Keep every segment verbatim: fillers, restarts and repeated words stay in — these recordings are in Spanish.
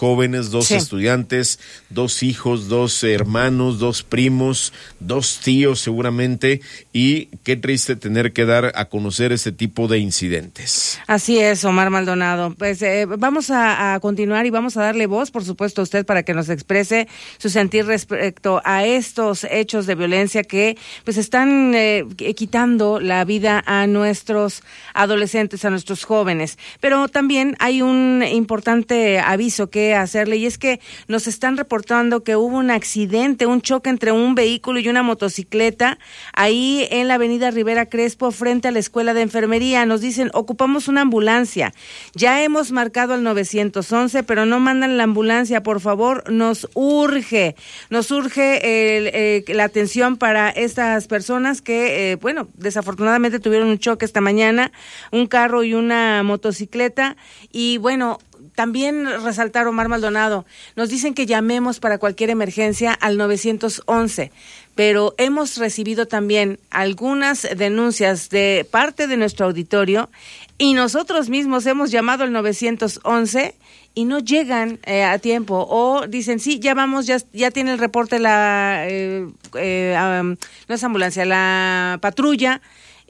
jóvenes, dos sí. estudiantes, dos hijos, dos hermanos, dos primos, dos tíos seguramente, y qué triste tener que dar a conocer este tipo de incidentes. Así es, Omar Maldonado. Pues eh, vamos a, a continuar y vamos a darle voz, por supuesto, a usted para que nos exprese su sentir respecto a estos hechos de violencia que pues están eh, quitando la vida a nuestros adolescentes, a nuestros jóvenes. Pero también hay un importante aviso que hacerle, y es que nos están reportando que hubo un accidente, un choque entre un vehículo y una motocicleta ahí en la avenida Rivera Crespo frente a la Escuela de Enfermería. Nos dicen, ocupamos una ambulancia. Ya hemos marcado al nueve once, pero no mandan la ambulancia. Por favor, nos urge, nos urge el, eh, la atención para estas personas que, eh, bueno, desafortunadamente tuvieron un choque esta mañana, un carro y una motocicleta. Y bueno, también resaltar, Omar Maldonado, nos dicen que llamemos para cualquier emergencia al nueve once, pero hemos recibido también algunas denuncias de parte de nuestro auditorio y nosotros mismos hemos llamado al nueve once y no llegan eh, a tiempo, o dicen, sí, ya vamos, ya, ya tiene el reporte la, eh, eh, um, no es ambulancia, la patrulla,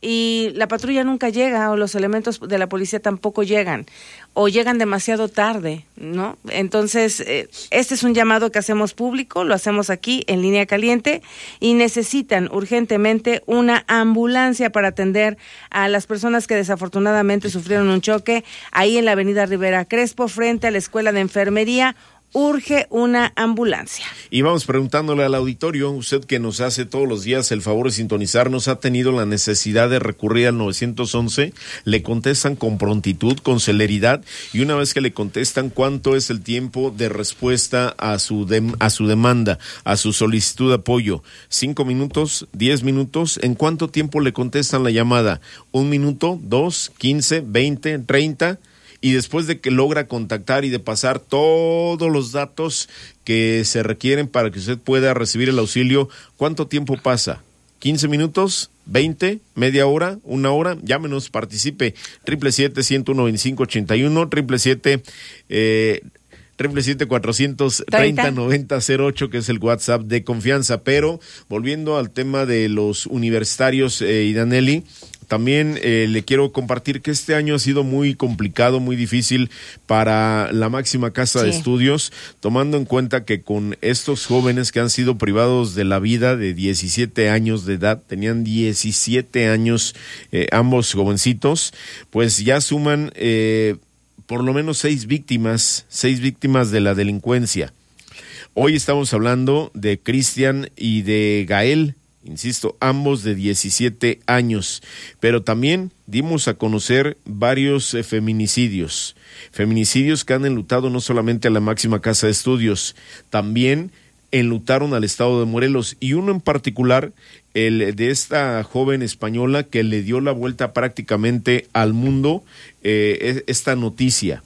y la patrulla nunca llega, o los elementos de la policía tampoco llegan, o llegan demasiado tarde, ¿no? Entonces, eh, este es un llamado que hacemos público, lo hacemos aquí en Línea Caliente, y necesitan urgentemente una ambulancia para atender a las personas que desafortunadamente sufrieron un choque ahí en la avenida Rivera Crespo, frente a la Escuela de Enfermería. Urge una ambulancia. Y vamos preguntándole al auditorio, usted que nos hace todos los días el favor de sintonizarnos, ¿ha tenido la necesidad de recurrir al nueve once? Le contestan con prontitud, con celeridad, y una vez que le contestan, ¿cuánto es el tiempo de respuesta a su de, a su demanda, a su solicitud de apoyo? ¿Cinco minutos? ¿Diez minutos? ¿En cuánto tiempo le contestan la llamada? ¿Un minuto? ¿Dos? ¿Quince? ¿Veinte? ¿Treinta? Y después de que logra contactar y de pasar todos los datos que se requieren para que usted pueda recibir el auxilio, ¿cuánto tiempo pasa? ¿quince minutos? ¿veinte? ¿Media hora? ¿Una hora? Llámenos, participe. siete siete siete, uno dos cinco, ocho uno, siete siete eh, siete siete cuatrocientos treinta noventa cero ocho, que es el WhatsApp de confianza. Pero volviendo al tema de los universitarios, eh, Idaneli, también eh, le quiero compartir que este año ha sido muy complicado, muy difícil para la máxima casa sí. de estudios, tomando en cuenta que con estos jóvenes que han sido privados de la vida de diecisiete años de edad, tenían diecisiete años eh, ambos jovencitos, pues ya suman eh, por lo menos seis víctimas, seis víctimas de la delincuencia. Hoy estamos hablando de Cristian y de Gael, insisto, ambos de diecisiete años, pero también dimos a conocer varios eh, feminicidios, feminicidios que han enlutado no solamente a la máxima casa de estudios, también enlutaron al estado de Morelos, y uno en particular, el de esta joven española que le dio la vuelta prácticamente al mundo, eh, esta noticia.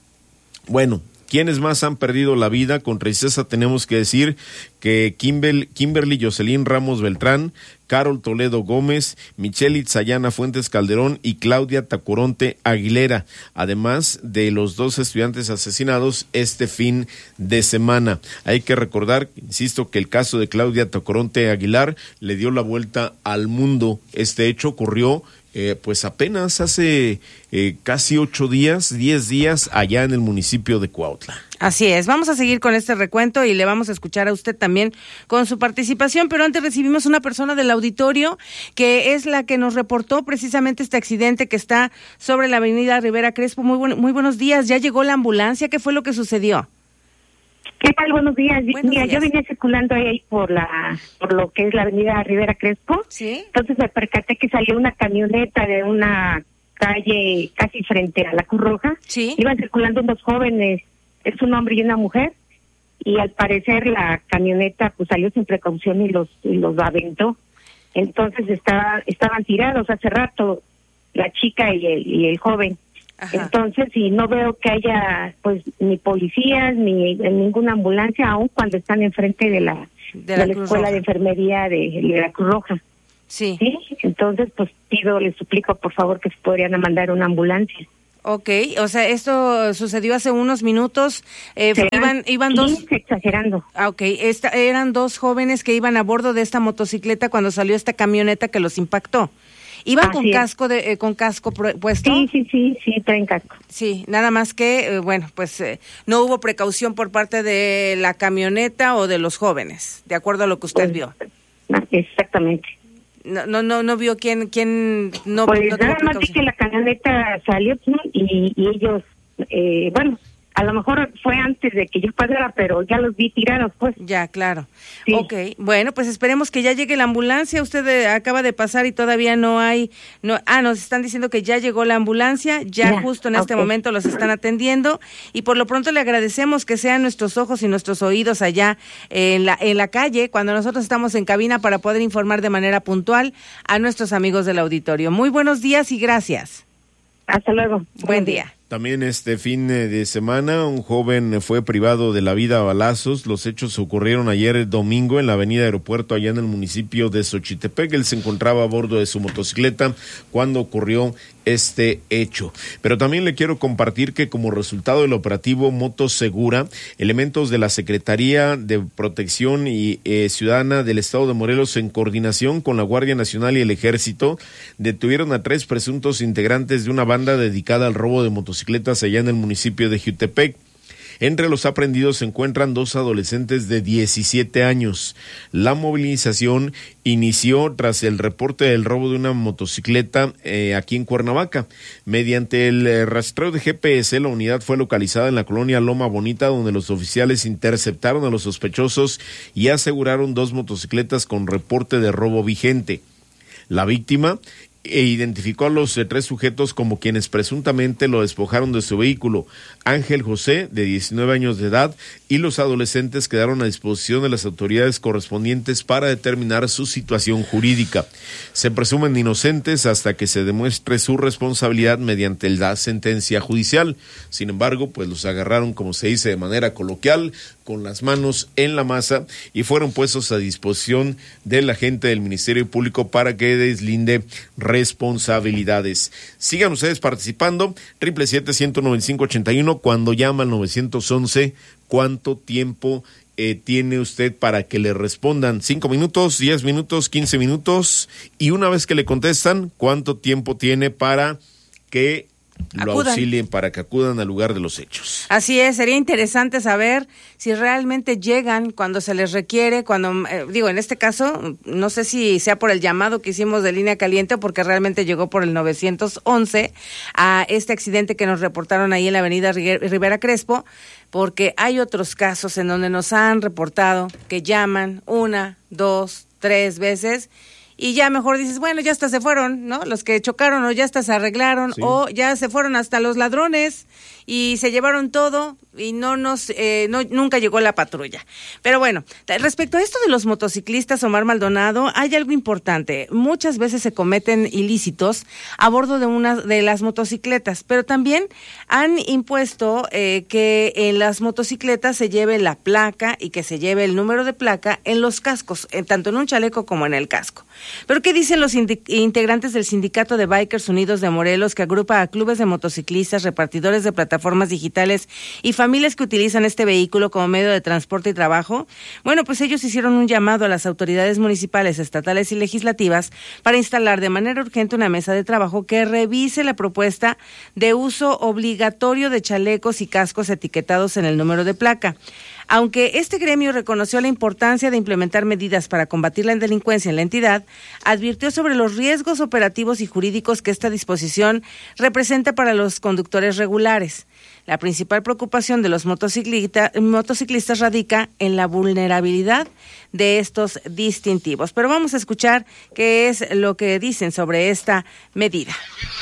Bueno, ¿quiénes más han perdido la vida? Con tristeza tenemos que decir que Kimberly, Kimberly Jocelyn Ramos Beltrán, Carol Toledo Gómez, Michelle Itzayana Fuentes Calderón y Claudia Tacoronte Aguilera, además de los dos estudiantes asesinados este fin de semana. Hay que recordar, insisto, que el caso de Claudia Tacoronte Aguilar le dio la vuelta al mundo. Este hecho ocurrió Eh, pues apenas hace eh, casi ocho días, diez días, allá en el municipio de Cuautla. Así es, vamos a seguir con este recuento y le vamos a escuchar a usted también con su participación, pero antes recibimos una persona del auditorio que es la que nos reportó precisamente este accidente que está sobre la avenida Rivera Crespo. Muy, buen, muy buenos días, ¿ya llegó la ambulancia? ¿Qué fue lo que sucedió? ¿Qué tal? Buenos días. Buenos Mira, días. yo venía circulando ahí por la por lo que es la avenida Rivera Crespo. Sí. Entonces me percaté que salió una camioneta de una calle casi frente a la Cruz Roja. Sí. Iban circulando unos jóvenes, es un hombre y una mujer, y al parecer la camioneta pues salió sin precaución y los y los aventó. Entonces estaba estaban tirados hace rato la chica y el y el joven. Ajá. Entonces, y no veo que haya, pues, ni policías, ni ninguna ambulancia, aún cuando están enfrente de la, de la, de la escuela Roja. de enfermería de, de la Cruz Roja. Sí. Sí. Entonces, pues, pido, les suplico, por favor, que se podrían mandar una ambulancia. Ok, o sea, esto sucedió hace unos minutos, eh, iban, iban dos... exagerando. Ah, ok, esta, eran dos jóvenes que iban a bordo de esta motocicleta cuando salió esta camioneta que los impactó. ¿Iban Así con es. casco de, eh, con casco puesto? Sí, sí, sí, sí, traen casco. Sí, nada más que, eh, bueno, pues eh, no hubo precaución por parte de la camioneta o de los jóvenes, de acuerdo a lo que usted pues, vio. Exactamente. No, no, no, no vio quién, quién no. Pues no nada más vi que la camioneta salió y, y ellos, eh, bueno, a lo mejor fue antes de que yo pasara, pero ya los vi tirados, pues. Ya, claro. Sí. Ok, bueno, pues esperemos que ya llegue la ambulancia. Usted eh, acaba de pasar y todavía no hay, no, ah, nos están diciendo que ya llegó la ambulancia, ya, ya justo en okay. este momento los están atendiendo y por lo pronto le agradecemos que sean nuestros ojos y nuestros oídos allá en la, en la calle cuando nosotros estamos en cabina para poder informar de manera puntual a nuestros amigos del auditorio. Muy buenos días y gracias. Hasta luego. Buen día. También este fin de semana un joven fue privado de la vida a balazos. Los hechos ocurrieron ayer domingo en la avenida Aeropuerto, allá en el municipio de Xochitepec. Él se encontraba a bordo de su motocicleta cuando ocurrió este hecho. Pero también le quiero compartir que como resultado del operativo Moto Segura, elementos de la Secretaría de Protección y eh, Ciudadana del Estado de Morelos, en coordinación con la Guardia Nacional y el Ejército, detuvieron a tres presuntos integrantes de una banda dedicada al robo de motocicletas allá en el municipio de Jutepec. Entre los aprendidos se encuentran dos adolescentes de diecisiete años. La movilización inició tras el reporte del robo de una motocicleta eh, aquí en Cuernavaca. Mediante el eh, rastreo de G P S, la unidad fue localizada en la colonia Loma Bonita, donde los oficiales interceptaron a los sospechosos y aseguraron dos motocicletas con reporte de robo vigente. La víctima e identificó a los eh, tres sujetos como quienes presuntamente lo despojaron de su vehículo. Ángel José, de diecinueve años de edad, y los adolescentes quedaron a disposición de las autoridades correspondientes para determinar su situación jurídica. Se presumen inocentes hasta que se demuestre su responsabilidad mediante la sentencia judicial. Sin embargo, pues los agarraron, como se dice de manera coloquial, con las manos en la masa y fueron puestos a disposición del agente del Ministerio Público para que deslinde responsabilidades. Sigan ustedes participando, triple siete, ciento noventa y cinco, ochenta y uno, cuando llama al novecientos once, ¿cuánto tiempo eh, tiene usted para que le respondan? ¿Cinco minutos, diez minutos, quince minutos? Y una vez que le contestan, ¿cuánto tiempo tiene para que lo acudan. auxilien, para que acudan al lugar de los hechos? Así es, sería interesante saber si realmente llegan cuando se les requiere, cuando, eh, digo, en este caso, no sé si sea por el llamado que hicimos de línea caliente o porque realmente llegó por el novecientos once a este accidente que nos reportaron ahí en la avenida Rivera Crespo, porque hay otros casos en donde nos han reportado que llaman una, dos, tres veces y ya mejor dices, bueno, ya hasta se fueron, ¿no? Los que chocaron o ya hasta se arreglaron, sí. O ya se fueron hasta los ladrones y se llevaron todo y no nos, eh, no, nunca llegó la patrulla. Pero bueno, respecto a esto de los motociclistas, Omar Maldonado, hay algo importante. Muchas veces se cometen ilícitos a bordo de una de las motocicletas, pero también han impuesto eh, que en las motocicletas se lleve la placa y que se lleve el número de placa en los cascos, en, tanto en un chaleco como en el casco. Pero ¿qué dicen los indi- integrantes del Sindicato de Bikers Unidos de Morelos, que agrupa a clubes de motociclistas, repartidores de plataformas digitales y familias que utilizan este vehículo como medio de transporte y trabajo? Bueno, pues ellos hicieron un llamado a las autoridades municipales, estatales y legislativas para instalar de manera urgente una mesa de trabajo que revise la propuesta de uso obligatorio de chalecos y cascos etiquetados en el número de placa. Aunque este gremio reconoció la importancia de implementar medidas para combatir la delincuencia en la entidad, advirtió sobre los riesgos operativos y jurídicos que esta disposición representa para los conductores regulares. La principal preocupación de los motociclista, motociclistas radica en la vulnerabilidad de estos distintivos. Pero vamos a escuchar qué es lo que dicen sobre esta medida.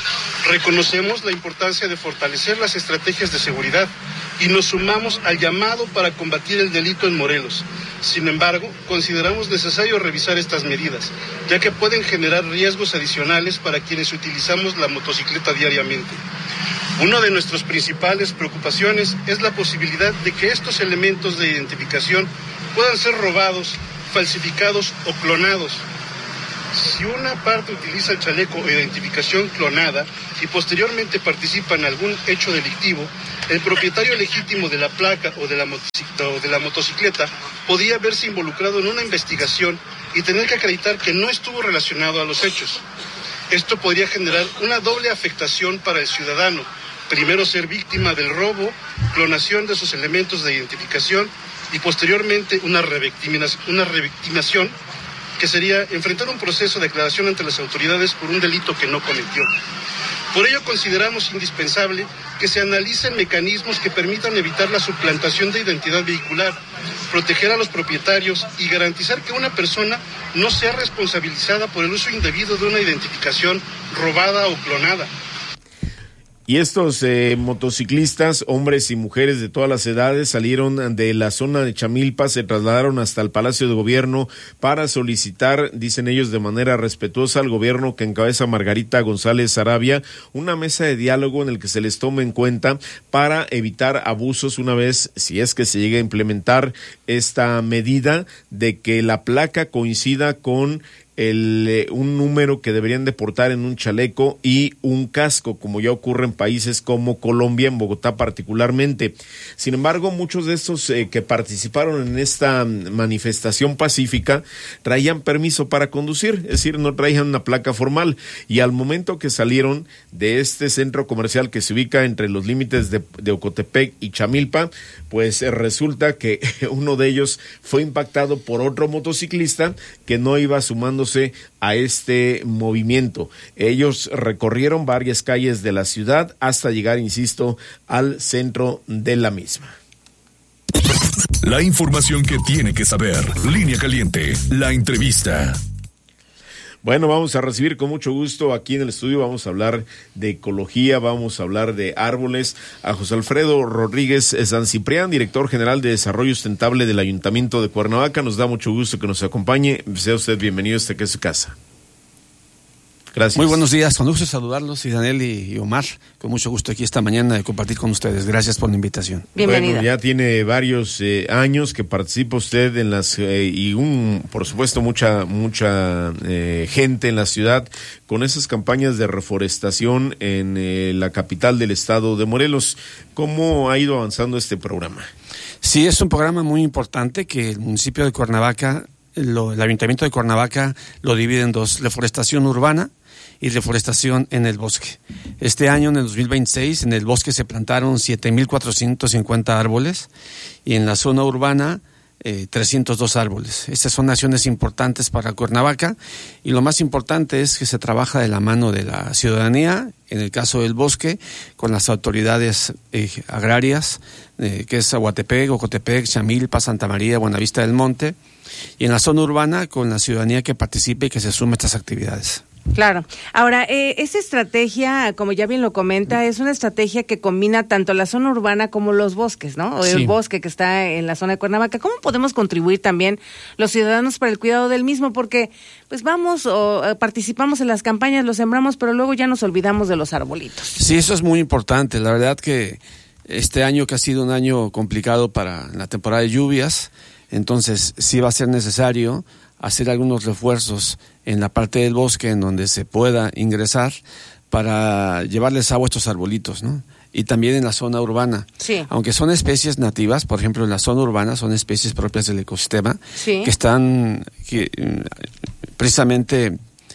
Reconocemos la importancia de fortalecer las estrategias de seguridad y nos sumamos al llamado para combatir el delito en Morelos. Sin embargo, consideramos necesario revisar estas medidas, ya que pueden generar riesgos adicionales para quienes utilizamos la motocicleta diariamente. Una de nuestras principales preocupaciones es la posibilidad de que estos elementos de identificación puedan ser robados, falsificados o clonados. Si una parte utiliza el chaleco o identificación clonada y posteriormente participa en algún hecho delictivo, el propietario legítimo de la placa o de la, o de la motocicleta podría verse involucrado en una investigación y tener que acreditar que no estuvo relacionado a los hechos. Esto podría generar una doble afectación para el ciudadano. Primero, ser víctima del robo, clonación de sus elementos de identificación y posteriormente una revictimización, una revictimización que sería enfrentar un proceso de declaración ante las autoridades por un delito que no cometió. Por ello consideramos indispensable que se analicen mecanismos que permitan evitar la suplantación de identidad vehicular, proteger a los propietarios y garantizar que una persona no sea responsabilizada por el uso indebido de una identificación robada o clonada. Y estos eh, motociclistas, hombres y mujeres de todas las edades, salieron de la zona de Chamilpa, se trasladaron hasta el Palacio de Gobierno para solicitar, dicen ellos de manera respetuosa, al gobierno que encabeza Margarita González Sarabia, una mesa de diálogo en el que se les tome en cuenta para evitar abusos una vez, si es que se llegue a implementar esta medida de que la placa coincida con El, eh, un número que deberían de portar en un chaleco y un casco, como ya ocurre en países como Colombia, en Bogotá particularmente. Sin embargo, muchos de estos eh, que participaron en esta manifestación pacífica traían permiso para conducir, es decir, no traían una placa formal, y al momento que salieron de este centro comercial que se ubica entre los límites de, de Ocotepec y Chamilpa, pues eh, resulta que uno de ellos fue impactado por otro motociclista que no iba sumándose a este movimiento. Ellos recorrieron varias calles de la ciudad hasta llegar, insisto, al centro de la misma. La información que tiene que saber. Línea Caliente, la entrevista. Bueno, vamos a recibir con mucho gusto aquí en el estudio, vamos a hablar de ecología, vamos a hablar de árboles, a José Alfredo Rodríguez San Ciprián, director general de Desarrollo Sustentable del Ayuntamiento de Cuernavaca. Nos da mucho gusto que nos acompañe. Sea usted bienvenido a esta que es su casa. Gracias. Muy buenos días, con gusto saludarlos, y Daniel y, y Omar, con mucho gusto aquí esta mañana de compartir con ustedes. Gracias por la invitación. Bienvenido. Bueno, ya tiene varios eh, años que participa usted en las, eh, y un, por supuesto, mucha, mucha eh, gente en la ciudad con esas campañas de reforestación en eh, la capital del estado de Morelos. ¿Cómo ha ido avanzando este programa? Sí, es un programa muy importante que el municipio de Cuernavaca, lo, el ayuntamiento de Cuernavaca lo divide en dos: reforestación urbana y reforestación en el bosque. Este año, en el dos mil veintiséis, en el bosque se plantaron siete mil cuatrocientos cincuenta árboles y en la zona urbana eh, trescientos dos árboles. Estas son acciones importantes para Cuernavaca, y lo más importante es que se trabaja de la mano de la ciudadanía, en el caso del bosque, con las autoridades eh, agrarias, eh, que es Aguatepec, Ocotepec, Chamilpa, Santa María, Buenavista del Monte, y en la zona urbana con la ciudadanía que participe y que se sume a estas actividades. Claro. Ahora, eh, esta estrategia, como ya bien lo comenta, es una estrategia que combina tanto la zona urbana como los bosques, ¿no? O el Sí. bosque que está en la zona de Cuernavaca. ¿Cómo podemos contribuir también los ciudadanos para el cuidado del mismo? Porque, pues vamos o eh, participamos en las campañas, los sembramos, pero luego ya nos olvidamos de los arbolitos. Sí, eso es muy importante. La verdad que este año, que ha sido un año complicado para la temporada de lluvias, entonces sí va a ser necesario hacer algunos refuerzos en la parte del bosque en donde se pueda ingresar para llevarles agua a estos arbolitos, ¿no? Y también en la zona urbana. Sí. Aunque son especies nativas, por ejemplo, en la zona urbana son especies propias del ecosistema, Sí. que están que, precisamente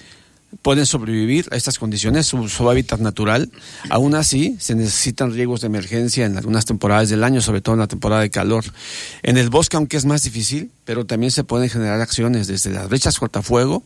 pueden sobrevivir a estas condiciones, su, su hábitat natural. Aún así, se necesitan riegos de emergencia en algunas temporadas del año, sobre todo en la temporada de calor. En el bosque, aunque es más difícil, pero también se pueden generar acciones desde las brechas cortafuego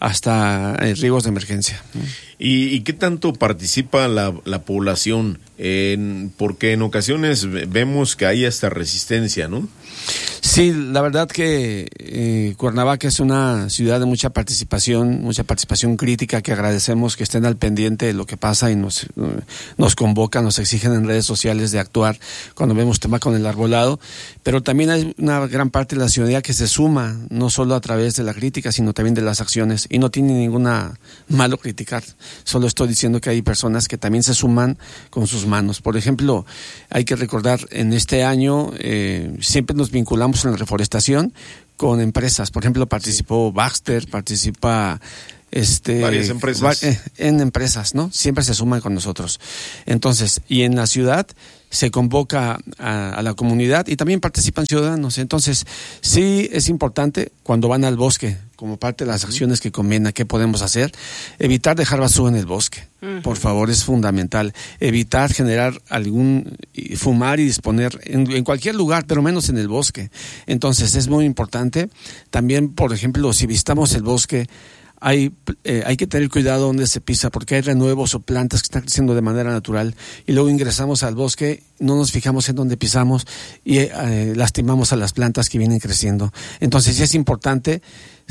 hasta eh, riegos de emergencia. ¿Y, y qué tanto participa la, la población? En, porque en ocasiones vemos que hay hasta resistencia, ¿no? Sí, la verdad que eh, Cuernavaca es una ciudad de mucha participación, mucha participación crítica, que agradecemos que estén al pendiente de lo que pasa y nos, eh, nos convocan, nos exigen en redes sociales de actuar cuando vemos tema con el arbolado, pero también hay una gran parte de la ciudadanía que se suma, no solo a través de la crítica, sino también de las acciones, y no tiene ninguna malo criticar, solo estoy diciendo que hay personas que también se suman con sus manos. Por ejemplo, hay que recordar, en este año eh, siempre nos vinculamos en la reforestación con empresas. Por ejemplo, participó Baxter, participa Este, varias empresas. En empresas, ¿no? Siempre se suman con nosotros. Entonces, y en la ciudad se convoca a, a la comunidad y también participan ciudadanos. Entonces, sí es importante cuando van al bosque, como parte de las acciones que conviene, ¿qué podemos hacer? Evitar dejar basura en el bosque. Uh-huh. Por favor, es fundamental. Evitar generar algún, fumar y disponer en, en cualquier lugar, pero menos en el bosque. Entonces, es muy importante. También, por ejemplo, si visitamos el bosque, Hay, eh, hay que tener cuidado donde se pisa, porque hay renuevos o plantas que están creciendo de manera natural y luego ingresamos al bosque, no nos fijamos en dónde pisamos y eh, lastimamos a las plantas que vienen creciendo. Entonces sí es importante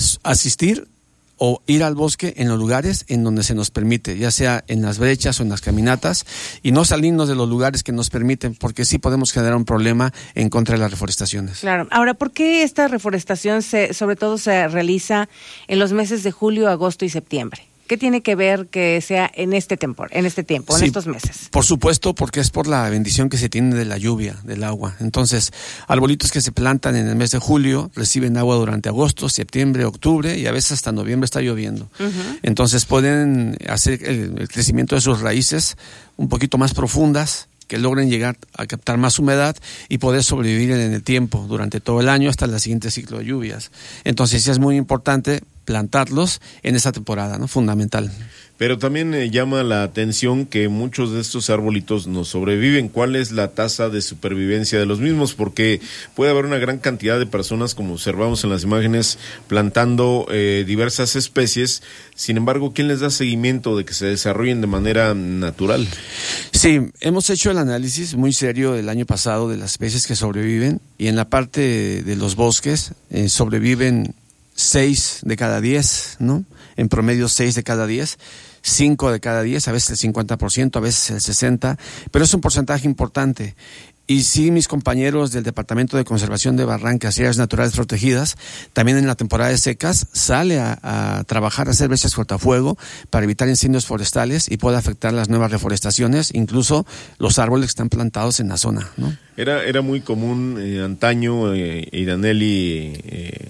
asistir o ir al bosque en los lugares en donde se nos permite, ya sea en las brechas o en las caminatas, y no salirnos de los lugares que nos permiten, porque sí podemos generar un problema en contra de las reforestaciones. Claro. Ahora, ¿por qué esta reforestación se, sobre todo se realiza en los meses de julio, agosto y septiembre? ¿Qué tiene que ver que sea en este tempor, en este tiempo, en sí, estos meses? Por supuesto, porque es por la bendición que se tiene de la lluvia, del agua. Entonces, arbolitos que se plantan en el mes de julio reciben agua durante agosto, septiembre, octubre y a veces hasta noviembre está lloviendo. Uh-huh. Entonces pueden hacer el, el crecimiento de sus raíces un poquito más profundas, que logren llegar a captar más humedad y poder sobrevivir en el tiempo durante todo el año hasta el siguiente ciclo de lluvias. Entonces sí es muy importante plantarlos en esa temporada, ¿no? Fundamental. Pero también eh, llama la atención que muchos de estos arbolitos no sobreviven. ¿Cuál es la tasa de supervivencia de los mismos? Porque puede haber una gran cantidad de personas, como observamos en las imágenes, plantando eh, diversas especies. Sin embargo, ¿quién les da seguimiento de que se desarrollen de manera natural? Sí, hemos hecho el análisis muy serio el año pasado de las especies que sobreviven, y en la parte de los bosques eh, sobreviven seis de cada diez, ¿no? En promedio seis de cada diez, cinco de cada diez, a veces el cincuenta por ciento, a veces el sesenta por ciento, pero es un porcentaje importante. Y sí, mis compañeros del Departamento de Conservación de Barrancas y Áreas Naturales Protegidas, también en la temporada de secas, sale a, a trabajar, a hacer brechas cortafuego para evitar incendios forestales y puede afectar las nuevas reforestaciones, incluso los árboles que están plantados en la zona, ¿no? Era, era muy común eh, antaño, eh, Iraneli, eh,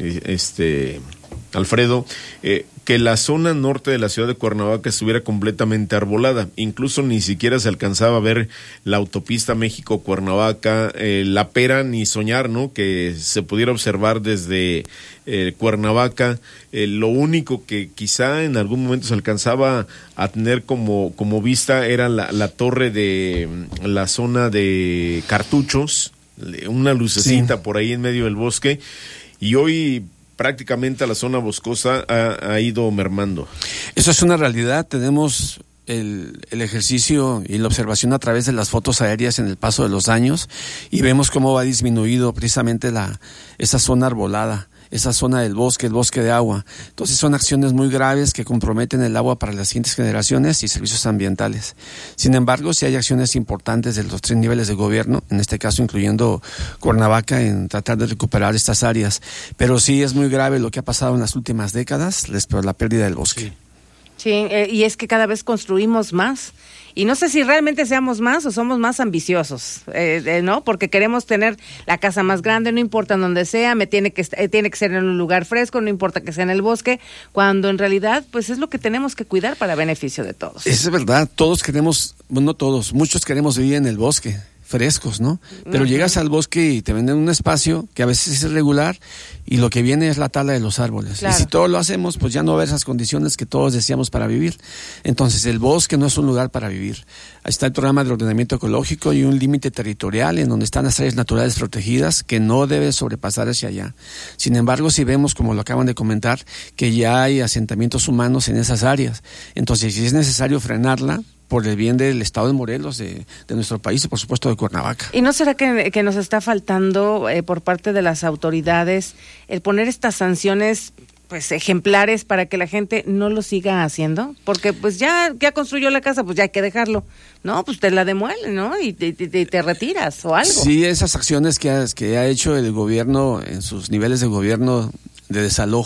este... Alfredo, eh, que la zona norte de la ciudad de Cuernavaca estuviera completamente arbolada. Incluso ni siquiera se alcanzaba a ver la autopista México-Cuernavaca, eh, la pera, ni soñar, ¿no? Que se pudiera observar desde eh, Cuernavaca. Eh, lo único que quizá en algún momento se alcanzaba a tener como, como vista era la, la torre de la zona de Cartuchos, una lucecita sí. por ahí en medio del bosque, y hoy prácticamente la zona boscosa ha, ha ido mermando. Eso es una realidad. Tenemos el, el ejercicio y la observación a través de las fotos aéreas en el paso de los años y vemos cómo ha disminuido precisamente la esa zona arbolada, esa zona del bosque, el bosque de agua. Entonces son acciones muy graves que comprometen el agua para las siguientes generaciones y servicios ambientales. Sin embargo, sí hay acciones importantes de los tres niveles de gobierno, en este caso incluyendo Cuernavaca, en tratar de recuperar estas áreas. Pero sí es muy grave lo que ha pasado en las últimas décadas, la pérdida del bosque. Sí. Sí, eh, y es que cada vez construimos más. Y no sé si realmente seamos más o somos más ambiciosos, eh, eh, ¿no? Porque queremos tener la casa más grande, no importa en donde sea, me tiene que eh, tiene que ser en un lugar fresco, no importa que sea en el bosque, cuando en realidad pues es lo que tenemos que cuidar para beneficio de todos. Es verdad, todos queremos, bueno, no todos, muchos queremos vivir en el bosque, frescos, ¿no? Pero uh-huh. llegas al bosque y te venden un espacio que a veces es irregular y lo que viene es la tala de los árboles. Claro. Y si todo lo hacemos, pues ya no va a haber esas condiciones que todos deseamos para vivir. Entonces, el bosque no es un lugar para vivir. Ahí está el programa de ordenamiento ecológico y un límite territorial en donde están las áreas naturales protegidas que no debe sobrepasar hacia allá. Sin embargo, si vemos, como lo acaban de comentar, que ya hay asentamientos humanos en esas áreas. Entonces, si es necesario frenarla, por el bien del estado de Morelos, de, de nuestro país y por supuesto de Cuernavaca. ¿Y no será que, que nos está faltando eh, por parte de las autoridades el poner estas sanciones pues ejemplares para que la gente no lo siga haciendo? Porque pues ya, ya construyó la casa, pues ya hay que dejarlo. No, pues te la demuelen, ¿no? Y te, te, te retiras o algo. Sí, esas acciones que ha, que ha hecho el gobierno en sus niveles de gobierno de desalojo,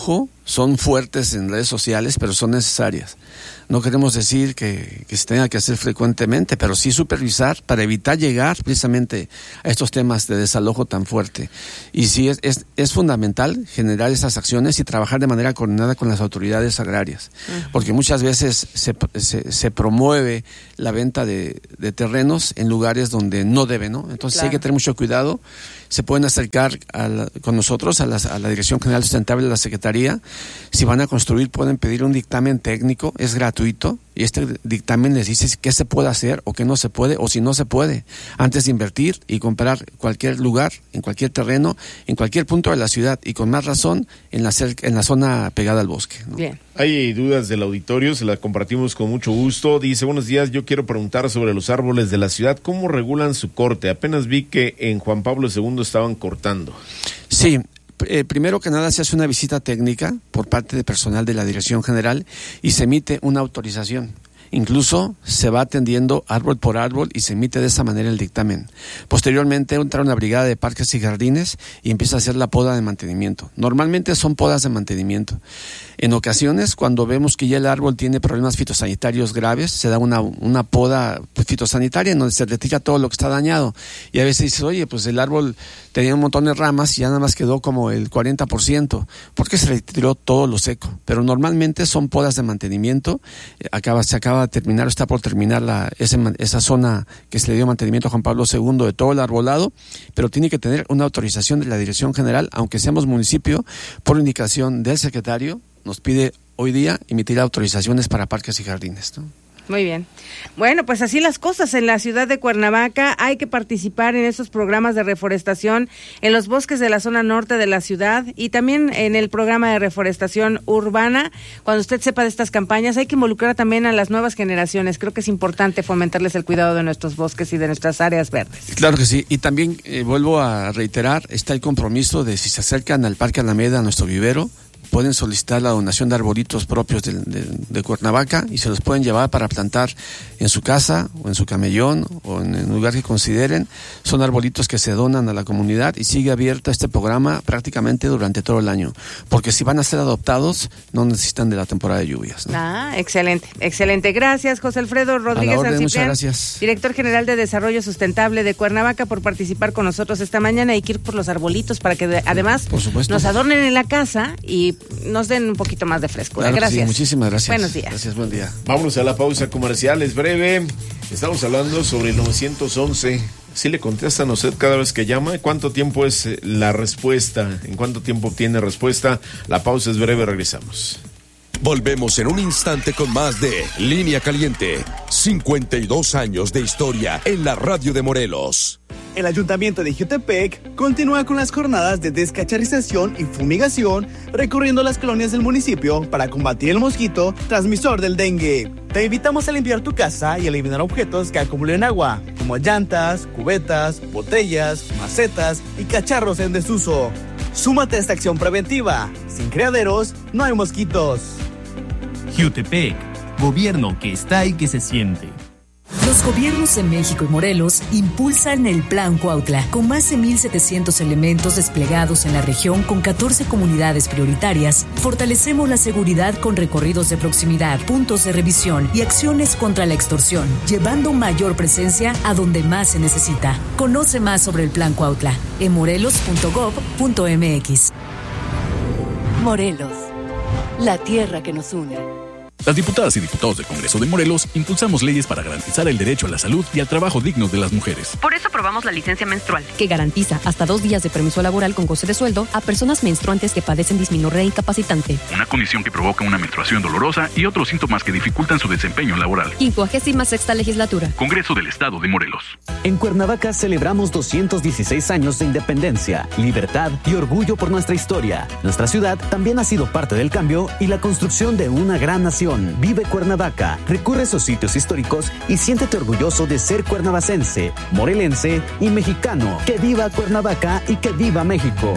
son fuertes en redes sociales, pero son necesarias. No queremos decir que, que se tenga que hacer frecuentemente, pero sí supervisar para evitar llegar precisamente a estos temas de desalojo tan fuerte. Y sí es, es, es fundamental generar esas acciones y trabajar de manera coordinada con las autoridades agrarias, uh-huh. porque muchas veces se, se, se promueve la venta de, de terrenos en lugares donde no debe, ¿no? Entonces claro. hay que tener mucho cuidado. Se pueden acercar a la, con nosotros a la, a la Dirección General Sustentable de la Secretaría. Si van a construir, pueden pedir un dictamen técnico, es gratuito, y este dictamen les dice qué se puede hacer o qué no se puede, o si no se puede, antes de invertir y comprar cualquier lugar, en cualquier terreno, en cualquier punto de la ciudad, y con más razón en la, cerca, en la zona pegada al bosque, ¿no? Bien. Hay dudas del auditorio, se las compartimos con mucho gusto. Dice, buenos días, yo quiero preguntar sobre los árboles de la ciudad, ¿cómo regulan su corte? Apenas vi que en Juan Pablo segundo estaban cortando. Sí. Eh, primero que nada se hace una visita técnica por parte de personal de la Dirección General y se emite una autorización. Incluso se va atendiendo árbol por árbol y se emite de esa manera el dictamen. Posteriormente entra una brigada de parques y jardines y empieza a hacer la poda de mantenimiento. Normalmente son podas de mantenimiento. En ocasiones, cuando vemos que ya el árbol tiene problemas fitosanitarios graves, se da una, una poda fitosanitaria en donde se retira todo lo que está dañado. Y a veces dices, oye, pues el árbol tenía un montón de ramas y ya nada más quedó como el cuarenta por ciento, porque se retiró todo lo seco. Pero normalmente son podas de mantenimiento. Acaba, se acaba de terminar, está por terminar la, ese, esa zona que se le dio mantenimiento a Juan Pablo segundo de todo el arbolado, pero tiene que tener una autorización de la Dirección General, aunque seamos municipio, por indicación del secretario, nos pide hoy día emitir autorizaciones para parques y jardines, ¿no? Muy bien. Bueno, pues así las cosas en la ciudad de Cuernavaca. Hay que participar en esos programas de reforestación en los bosques de la zona norte de la ciudad y también en el programa de reforestación urbana. Cuando usted sepa de estas campañas, hay que involucrar también a las nuevas generaciones. Creo que es importante fomentarles el cuidado de nuestros bosques y de nuestras áreas verdes. Claro que sí. Y también eh, vuelvo a reiterar, está el compromiso de si se acercan al Parque Alameda, a nuestro vivero, pueden solicitar la donación de arbolitos propios de, de, de Cuernavaca y se los pueden llevar para plantar en su casa o en su camellón o en el lugar que consideren. Son arbolitos que se donan a la comunidad y sigue abierto este programa prácticamente durante todo el año, porque si van a ser adoptados no necesitan de la temporada de lluvias, ¿no? Ah, excelente, excelente. Gracias, José Alfredo Rodríguez orden, Anciprián, muchas gracias. Director General de Desarrollo Sustentable de Cuernavaca, por participar con nosotros esta mañana. Hay que ir por los arbolitos para que de, además por supuesto nos adornen en la casa y nos den un poquito más de frescura. Claro, gracias. Sí, muchísimas gracias. Buenos días. Gracias, buen día. Vámonos a la pausa comercial, es breve. Estamos hablando sobre el nueve once. ¿Sí le contestan a usted cada vez que llama? ¿Cuánto tiempo es la respuesta? ¿En cuánto tiempo obtiene respuesta? La pausa es breve, regresamos. Volvemos en un instante con más de Línea Caliente. cincuenta y dos años de historia en la radio de Morelos. El Ayuntamiento de Jiutepec continúa con las jornadas de descacharización y fumigación, recorriendo las colonias del municipio para combatir el mosquito transmisor del dengue. Te invitamos a limpiar tu casa y eliminar objetos que acumulen agua, como llantas, cubetas, botellas, macetas y cacharros en desuso. Súmate a esta acción preventiva. Sin criaderos, no hay mosquitos. Jiutepec, gobierno que está y que se siente. Los gobiernos de México y Morelos impulsan el Plan Cuautla, con más de mil setecientos elementos desplegados en la región con catorce comunidades prioritarias. Fortalecemos la seguridad con recorridos de proximidad, puntos de revisión y acciones contra la extorsión, llevando mayor presencia a donde más se necesita. Conoce más sobre el Plan Cuautla en morelos punto gob punto mx. Morelos, la tierra que nos une. Las diputadas y diputados del Congreso de Morelos impulsamos leyes para garantizar el derecho a la salud y al trabajo digno de las mujeres. Por eso aprobamos la licencia menstrual, que garantiza hasta dos días de permiso laboral con goce de sueldo a personas menstruantes que padecen dismenorrea incapacitante. Una condición que provoca una menstruación dolorosa y otros síntomas que dificultan su desempeño laboral. quincuagésima sexta legislatura. Congreso del Estado de Morelos. En Cuernavaca celebramos doscientos dieciséis años de independencia, libertad y orgullo por nuestra historia. Nuestra ciudad también ha sido parte del cambio y la construcción de una gran nación. Vive Cuernavaca, recorre esos sitios históricos y siéntete orgulloso de ser cuernavacense, morelense y mexicano. ¡Que viva Cuernavaca y que viva México!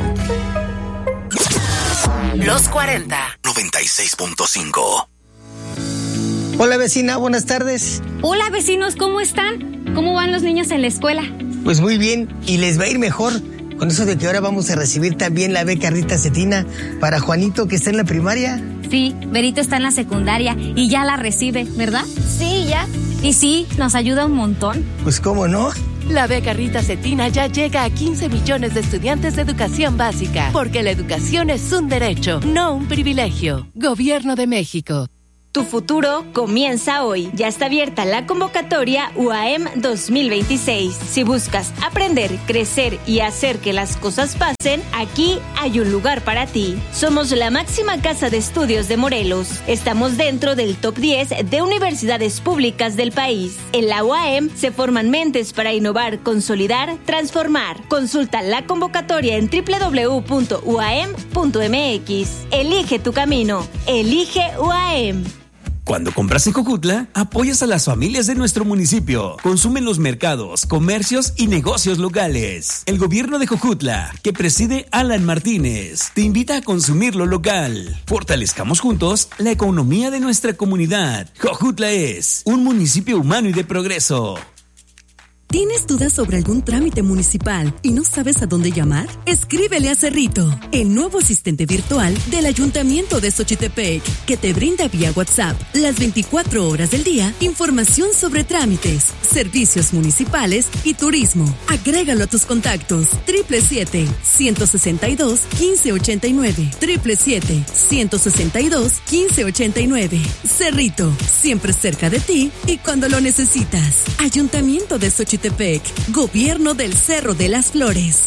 Los cuarenta. noventa y seis punto cinco. Hola vecina, buenas tardes. Hola vecinos, ¿cómo están? ¿Cómo van los niños en la escuela? Pues muy bien, y les va a ir mejor. con eso de que ahora vamos a recibir también la beca Rita Cetina para Juanito, que está en la primaria. Sí, Berito está en la secundaria y ya la recibe, ¿verdad? Sí, ya. Y sí, nos ayuda un montón. Pues cómo no. La beca Rita Cetina ya llega a quince millones de estudiantes de educación básica, porque la educación es un derecho, no un privilegio. Gobierno de México. Tu futuro comienza hoy. Ya está abierta la convocatoria U A M dos mil veintiséis. Si buscas aprender, crecer y hacer que las cosas pasen, aquí hay un lugar para ti. Somos la máxima casa de estudios de Morelos. Estamos dentro del top diez de universidades públicas del país. En la U A M se forman mentes para innovar, consolidar, transformar. Consulta la convocatoria en doble u doble u doble u punto u a m punto m x. Elige tu camino. Elige U A M. Cuando compras en Jojutla, apoyas a las familias de nuestro municipio. Consumen los mercados, comercios y negocios locales. El gobierno de Jojutla, que preside Alan Martínez, te invita a consumir lo local. Fortalezcamos juntos la economía de nuestra comunidad. Jojutla es un municipio humano y de progreso. ¿Tienes dudas sobre algún trámite municipal y no sabes a dónde llamar? Escríbele a Cerrito, el nuevo asistente virtual del Ayuntamiento de Xochitepec, que te brinda vía WhatsApp las veinticuatro horas del día información sobre trámites, servicios municipales y turismo. Agrégalo a tus contactos. siete siete siete, uno seis dos, uno cinco ocho nueve. siete siete siete, uno seis dos, uno cinco ocho nueve. Cerrito, siempre cerca de ti y cuando lo necesitas. Ayuntamiento de Xochitepec. Gobierno del Cerro de las Flores.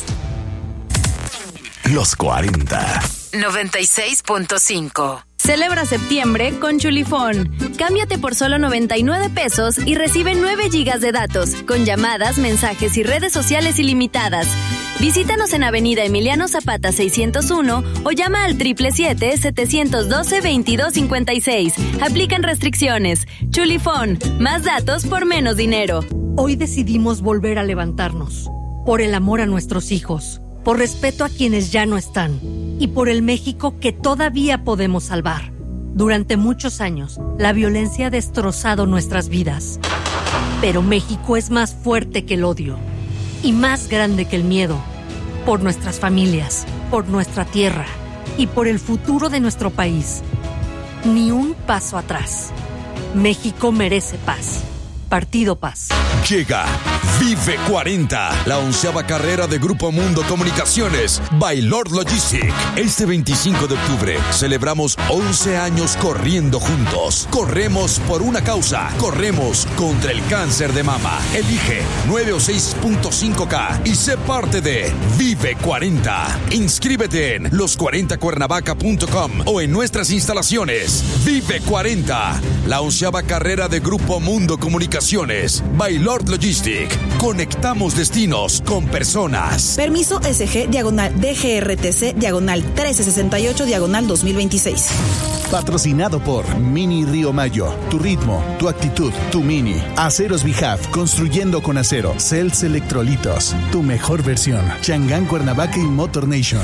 Los cuarenta. noventa y seis punto cinco. Celebra septiembre con Chulifón. Cámbiate por solo noventa y nueve pesos y recibe nueve gigas de datos, con llamadas, mensajes y redes sociales ilimitadas. Visítanos en Avenida Emiliano Zapata seiscientos uno o llama al siete siete siete, siete uno dos, veintidós cincuenta y seis. Aplican restricciones. Chulifón, más datos por menos dinero. Hoy decidimos volver a levantarnos, por el amor a nuestros hijos, por respeto a quienes ya no están y por el México que todavía podemos salvar. Durante muchos años, la violencia ha destrozado nuestras vidas, pero México es más fuerte que el odio y más grande que el miedo, por nuestras familias, por nuestra tierra y por el futuro de nuestro país. Ni un paso atrás. México merece paz. Partido Paz. Llega Vive cuarenta, la onceava carrera de Grupo Mundo Comunicaciones by Lord Logistic. Este veinticinco de octubre celebramos once años corriendo juntos. Corremos por una causa. Corremos contra el cáncer de mama. Elige nueve o seis punto cinco K y sé parte de Vive cuarenta. Inscríbete en los cuarenta cuernavaca punto com o en nuestras instalaciones. Vive cuarenta, la onceava carrera de Grupo Mundo Comunicaciones by Lord Logistic. Conectamos destinos con personas. Permiso S G diagonal D G R T C diagonal trece sesenta y ocho diagonal dos mil veintiséis. Patrocinado por Mini Río Mayo. Tu ritmo, tu actitud, tu Mini. Aceros Bijaf, construyendo con acero. Cells Electrolitos, tu mejor versión. Changán Cuernavaca y Motor Nation.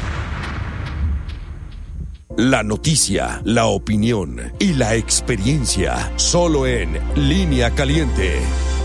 La noticia, la opinión y la experiencia. Solo en Línea Caliente.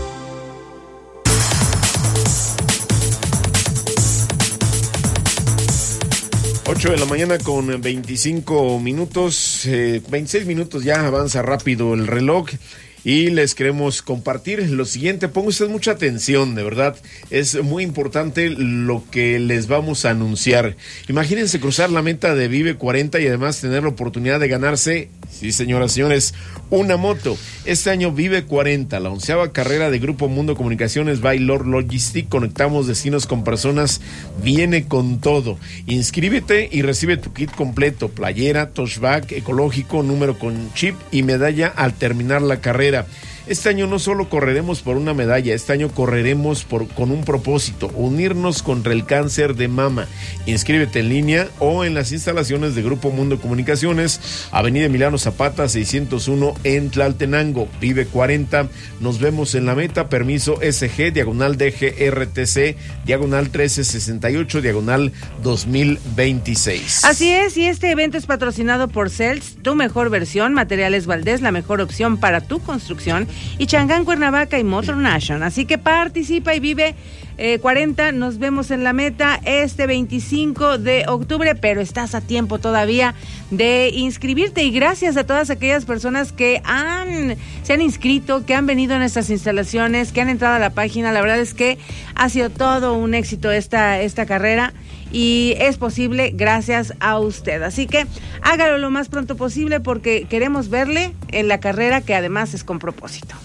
ocho de la mañana con veinticinco minutos, eh, veintiséis minutos, ya avanza rápido el reloj. Y les queremos compartir lo siguiente. Pongan ustedes mucha atención, de verdad. Es muy importante lo que les vamos a anunciar. Imagínense cruzar la meta de Vive cuarenta y además tener la oportunidad de ganarse, sí señoras y señores, una moto. Este año Vive cuarenta, la onceava carrera de Grupo Mundo Comunicaciones by Lord Logistic. Conectamos destinos con personas, viene con todo. Inscríbete y recibe tu kit completo. Playera, touchback, ecológico, número con chip y medalla al terminar la carrera. Este año no solo correremos por una medalla, este año correremos por, con un propósito, unirnos contra el cáncer de mama. Inscríbete en línea o en las instalaciones de Grupo Mundo Comunicaciones, Avenida Emiliano Zapata seiscientos uno en Tlaltenango. Vive cuarenta, nos vemos en la meta. Permiso S G, diagonal D G R T C, diagonal trece sesenta y ocho, diagonal dos mil veintiséis. Así es, y este evento es patrocinado por Cells, tu mejor versión, Materiales Valdés, la mejor opción para tu construcción. y Changán Cuernavaca y Motor Nation. Así que participa y vive eh, cuarenta. Nos vemos en la meta este veinticinco de octubre, pero estás a tiempo todavía de inscribirte. Y gracias a todas aquellas personas que han se han inscrito, que han venido en estas instalaciones, que han entrado a la página. La verdad es que ha sido todo un éxito esta, esta carrera. Y es posible gracias a usted. Así que hágalo lo más pronto posible porque queremos verle en la carrera, que además es con propósito.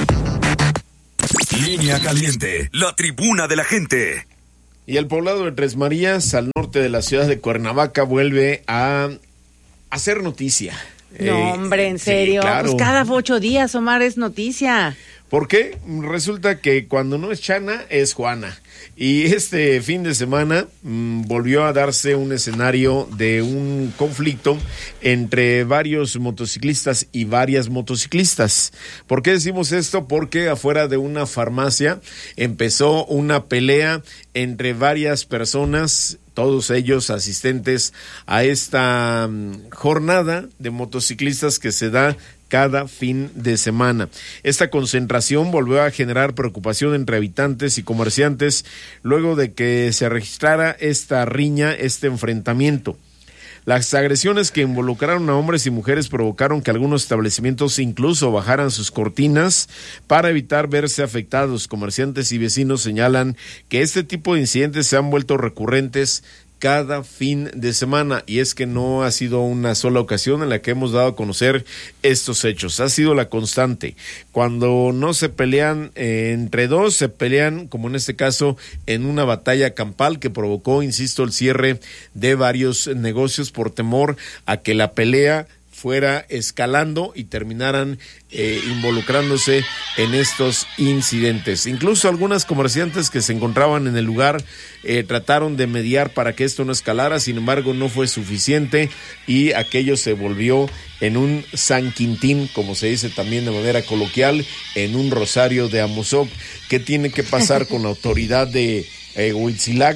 Línea Caliente, la tribuna de la gente. Y el poblado de Tres Marías, al norte de la ciudad de Cuernavaca, vuelve a hacer noticia. No, eh, hombre, en serio. Sí, claro. Pues cada ocho días, Omar, es noticia. ¿Por qué? Resulta que cuando no es Chana, es Juana. Y este fin de semana mmm, volvió a darse un escenario de un conflicto entre varios motociclistas y varias motociclistas. ¿Por qué decimos esto? Porque afuera de una farmacia empezó una pelea entre varias personas, todos ellos asistentes a esta um, jornada de motociclistas que se da cada fin de semana. Esta concentración volvió a generar preocupación entre habitantes y comerciantes luego de que se registrara esta riña, este enfrentamiento. Las agresiones que involucraron a hombres y mujeres provocaron que algunos establecimientos incluso bajaran sus cortinas para evitar verse afectados. Comerciantes y vecinos señalan que este tipo de incidentes se han vuelto recurrentes cada fin de semana, y es que no ha sido una sola ocasión en la que hemos dado a conocer estos hechos, ha sido la constante. Cuando no se pelean eh, entre dos, se pelean, como en este caso, en una batalla campal que provocó, insisto, el cierre de varios negocios por temor a que la pelea fuera escalando y terminaran eh, involucrándose en estos incidentes. Incluso algunas comerciantes que se encontraban en el lugar eh, trataron de mediar para que esto no escalara, sin embargo no fue suficiente y aquello se volvió en un San Quintín, como se dice también de manera coloquial, en un rosario de Amozoc. ¿Qué tiene que pasar con la autoridad de eh, Huitzilac,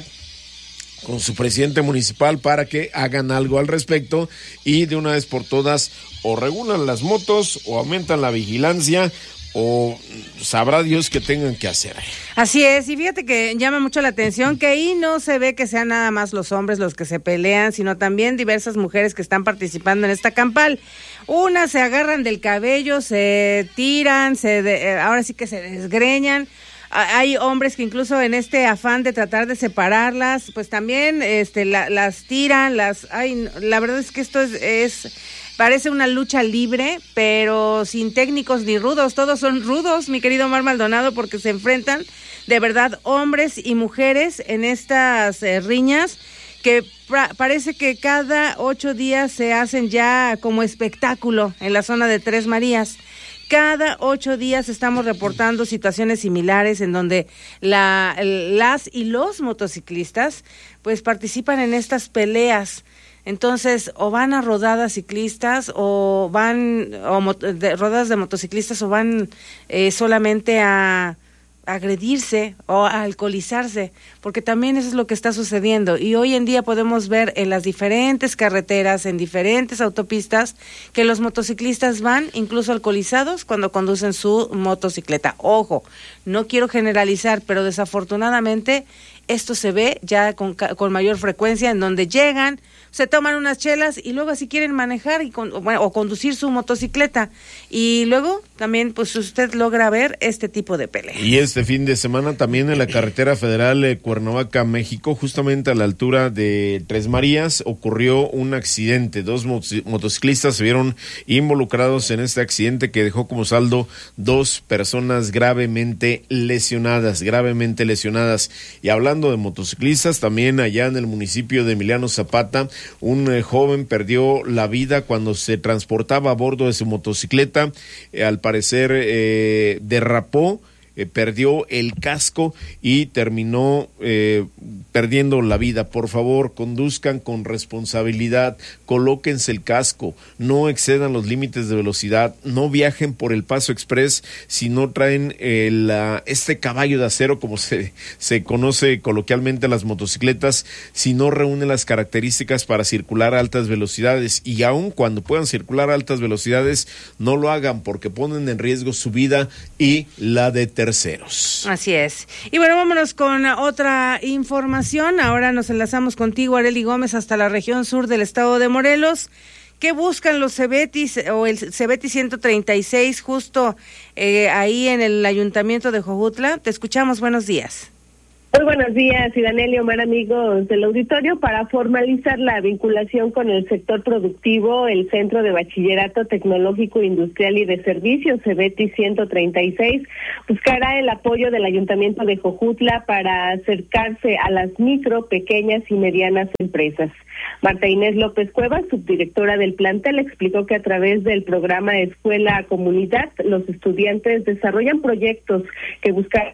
con su presidente municipal, para que hagan algo al respecto y de una vez por todas o regulan las motos o aumentan la vigilancia o sabrá Dios qué tengan que hacer? Así es, y fíjate que llama mucho la atención que ahí no se ve que sean nada más los hombres los que se pelean, sino también diversas mujeres que están participando en esta campal. Unas se agarran del cabello, se tiran, se de, ahora sí que se desgreñan. Hay hombres que incluso en este afán de tratar de separarlas, pues también este la, las tiran, las ay, la verdad es que esto es, es parece una lucha libre, pero sin técnicos ni rudos, todos son rudos, mi querido Omar Maldonado, porque se enfrentan de verdad hombres y mujeres en estas eh, riñas que pra- parece que cada ocho días se hacen ya como espectáculo en la zona de Tres Marías. Cada ocho días estamos reportando situaciones similares en donde la, las y los motociclistas pues participan en estas peleas. Entonces, o van a rodadas ciclistas o van o mot- de, rodadas de motociclistas o van eh, solamente a agredirse o a alcoholizarse, porque también eso es lo que está sucediendo. Y hoy en día podemos ver en las diferentes carreteras, en diferentes autopistas, que los motociclistas van incluso alcoholizados cuando conducen su motocicleta. Ojo, no quiero generalizar, pero desafortunadamente esto se ve ya con, con mayor frecuencia, en donde llegan, se toman unas chelas y luego así quieren manejar y con, bueno, o conducir su motocicleta, y luego también pues usted logra ver este tipo de pelea. Y este fin de semana también en la carretera federal eh, Cuernavaca, México, justamente a la altura de Tres Marías, ocurrió un accidente. Dos mot- motociclistas se vieron involucrados en este accidente que dejó como saldo dos personas gravemente lesionadas, gravemente lesionadas. Y hablando de motociclistas, también allá en el municipio de Emiliano Zapata, un eh, joven perdió la vida cuando se transportaba a bordo de su motocicleta. Eh, al parecer eh, derrapó eh, perdió el casco y terminó eh, perdiendo la vida. Por favor, conduzcan con responsabilidad, colóquense el casco, no excedan los límites de velocidad, no viajen por el Paso Express si no traen eh, la, este caballo de acero, como se, se conoce coloquialmente las motocicletas, si no reúnen las características para circular a altas velocidades, y aun cuando puedan circular a altas velocidades, no lo hagan porque ponen en riesgo su vida y la de terceros. Así es. Y bueno, vámonos con otra información. Ahora nos enlazamos contigo, Arely Gómez, hasta la región sur del estado de Morelos. ¿Qué buscan los Cebetis o el Cebeti ciento treinta y seis justo eh, ahí en el ayuntamiento de Jojutla? Te escuchamos, buenos días. Muy buenos días, Idanel y Omar, amigos del auditorio. Para formalizar la vinculación con el sector productivo, el Centro de Bachillerato Tecnológico Industrial y de Servicios, Cebeti ciento treinta y seis, buscará el apoyo del Ayuntamiento de Jojutla para acercarse a las micro, pequeñas y medianas empresas. Marta Inés López Cuevas, subdirectora del plantel, explicó que a través del programa Escuela a Comunidad, los estudiantes desarrollan proyectos que buscan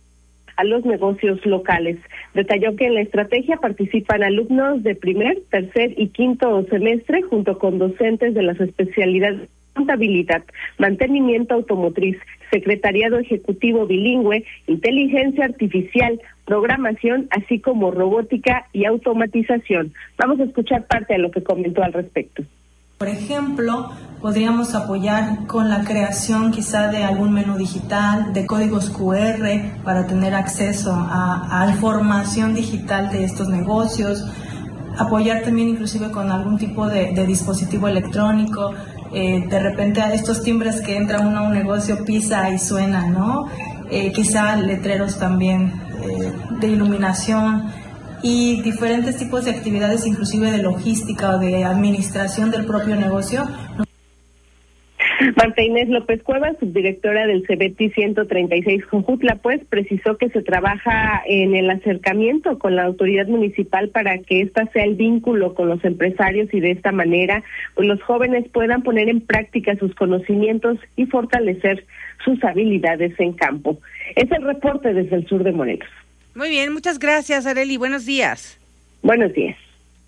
a los negocios locales. Detalló que en la estrategia participan alumnos de primer, tercer y quinto semestre, junto con docentes de las especialidades contabilidad, mantenimiento automotriz, secretariado ejecutivo bilingüe, inteligencia artificial, programación, así como robótica y automatización. Vamos a escuchar parte de lo que comentó al respecto. Por ejemplo, podríamos apoyar con la creación quizá de algún menú digital, de códigos cu erre para tener acceso a, a la información digital de estos negocios, apoyar también inclusive con algún tipo de, de dispositivo electrónico, eh, de repente a estos timbres que entra uno a un negocio, pisa y suena, ¿no? Eh, quizá letreros también eh, de iluminación, y diferentes tipos de actividades, inclusive de logística o de administración del propio negocio. Marta Inés López Cuevas, subdirectora del Cebeti ciento treinta y seis Jojutla, pues precisó que se trabaja en el acercamiento con la autoridad municipal para que ésta sea el vínculo con los empresarios y de esta manera pues, los jóvenes puedan poner en práctica sus conocimientos y fortalecer sus habilidades en campo. Es el reporte desde el sur de Morelos. Muy bien, muchas gracias, Arely. Buenos días. Buenos días.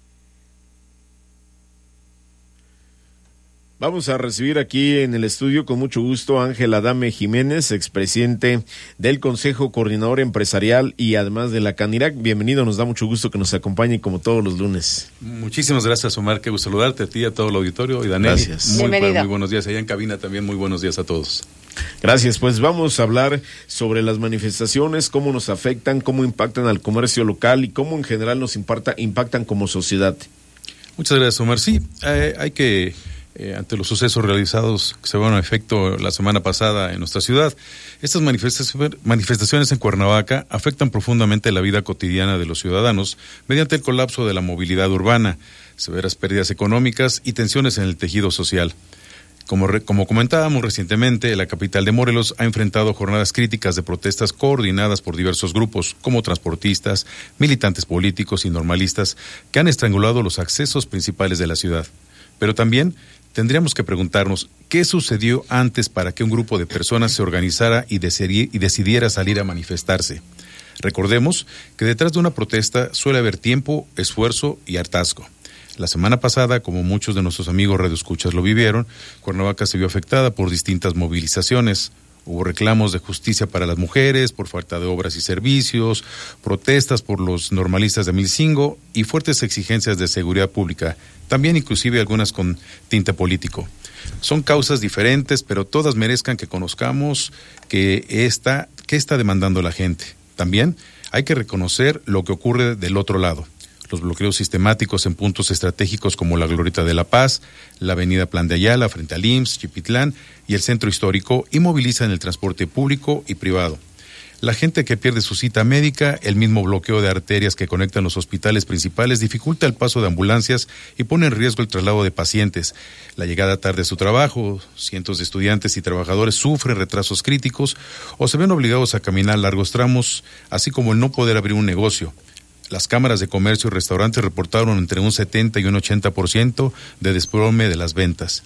Vamos a recibir aquí en el estudio con mucho gusto a Ángel Adame Jiménez, expresidente del Consejo Coordinador Empresarial y además de la Canirac. Bienvenido, nos da mucho gusto que nos acompañe como todos los lunes. Muchísimas gracias, Omar, qué gusto saludarte a ti, a todo el auditorio. Y Daniel, gracias. Muy, Bienvenido. muy buenos días allá en cabina también, muy buenos días a todos. Gracias, pues vamos a hablar sobre las manifestaciones, cómo nos afectan, cómo impactan al comercio local y cómo en general nos impacta, impactan como sociedad. Muchas gracias, Omar. Sí, eh, hay que, eh, ante los sucesos realizados que se llevaron a efecto la semana pasada en nuestra ciudad, estas manifestaciones, manifestaciones en Cuernavaca afectan profundamente la vida cotidiana de los ciudadanos mediante el colapso de la movilidad urbana, severas pérdidas económicas y tensiones en el tejido social. Como, re, como comentábamos recientemente, la capital de Morelos ha enfrentado jornadas críticas de protestas coordinadas por diversos grupos, como transportistas, militantes políticos y normalistas, que han estrangulado los accesos principales de la ciudad. Pero también tendríamos que preguntarnos, ¿qué sucedió antes para que un grupo de personas se organizara y, decidi- y decidiera salir a manifestarse? Recordemos que detrás de una protesta suele haber tiempo, esfuerzo y hartazgo. La semana pasada, como muchos de nuestros amigos radioescuchas lo vivieron, Cuernavaca se vio afectada por distintas movilizaciones. Hubo reclamos de justicia para las mujeres, por falta de obras y servicios, protestas por los normalistas de Milcingo y fuertes exigencias de seguridad pública, también inclusive algunas con tinte político. Son causas diferentes, pero todas merezcan que conozcamos que está, qué está demandando la gente. También hay que reconocer lo que ocurre del otro lado. Los bloqueos sistemáticos en puntos estratégicos como la Glorieta de la Paz, la avenida Plan de Ayala frente al I M S S, Chipitlán y el centro histórico inmovilizan el transporte público y privado. La gente que pierde su cita médica, el mismo bloqueo de arterias que conectan los hospitales principales dificulta el paso de ambulancias y pone en riesgo el traslado de pacientes. La llegada tarde a su trabajo, cientos de estudiantes y trabajadores sufren retrasos críticos o se ven obligados a caminar largos tramos, así como el no poder abrir un negocio. Las cámaras de comercio y restaurantes reportaron entre un setenta y un ochenta por ciento de desplome de las ventas.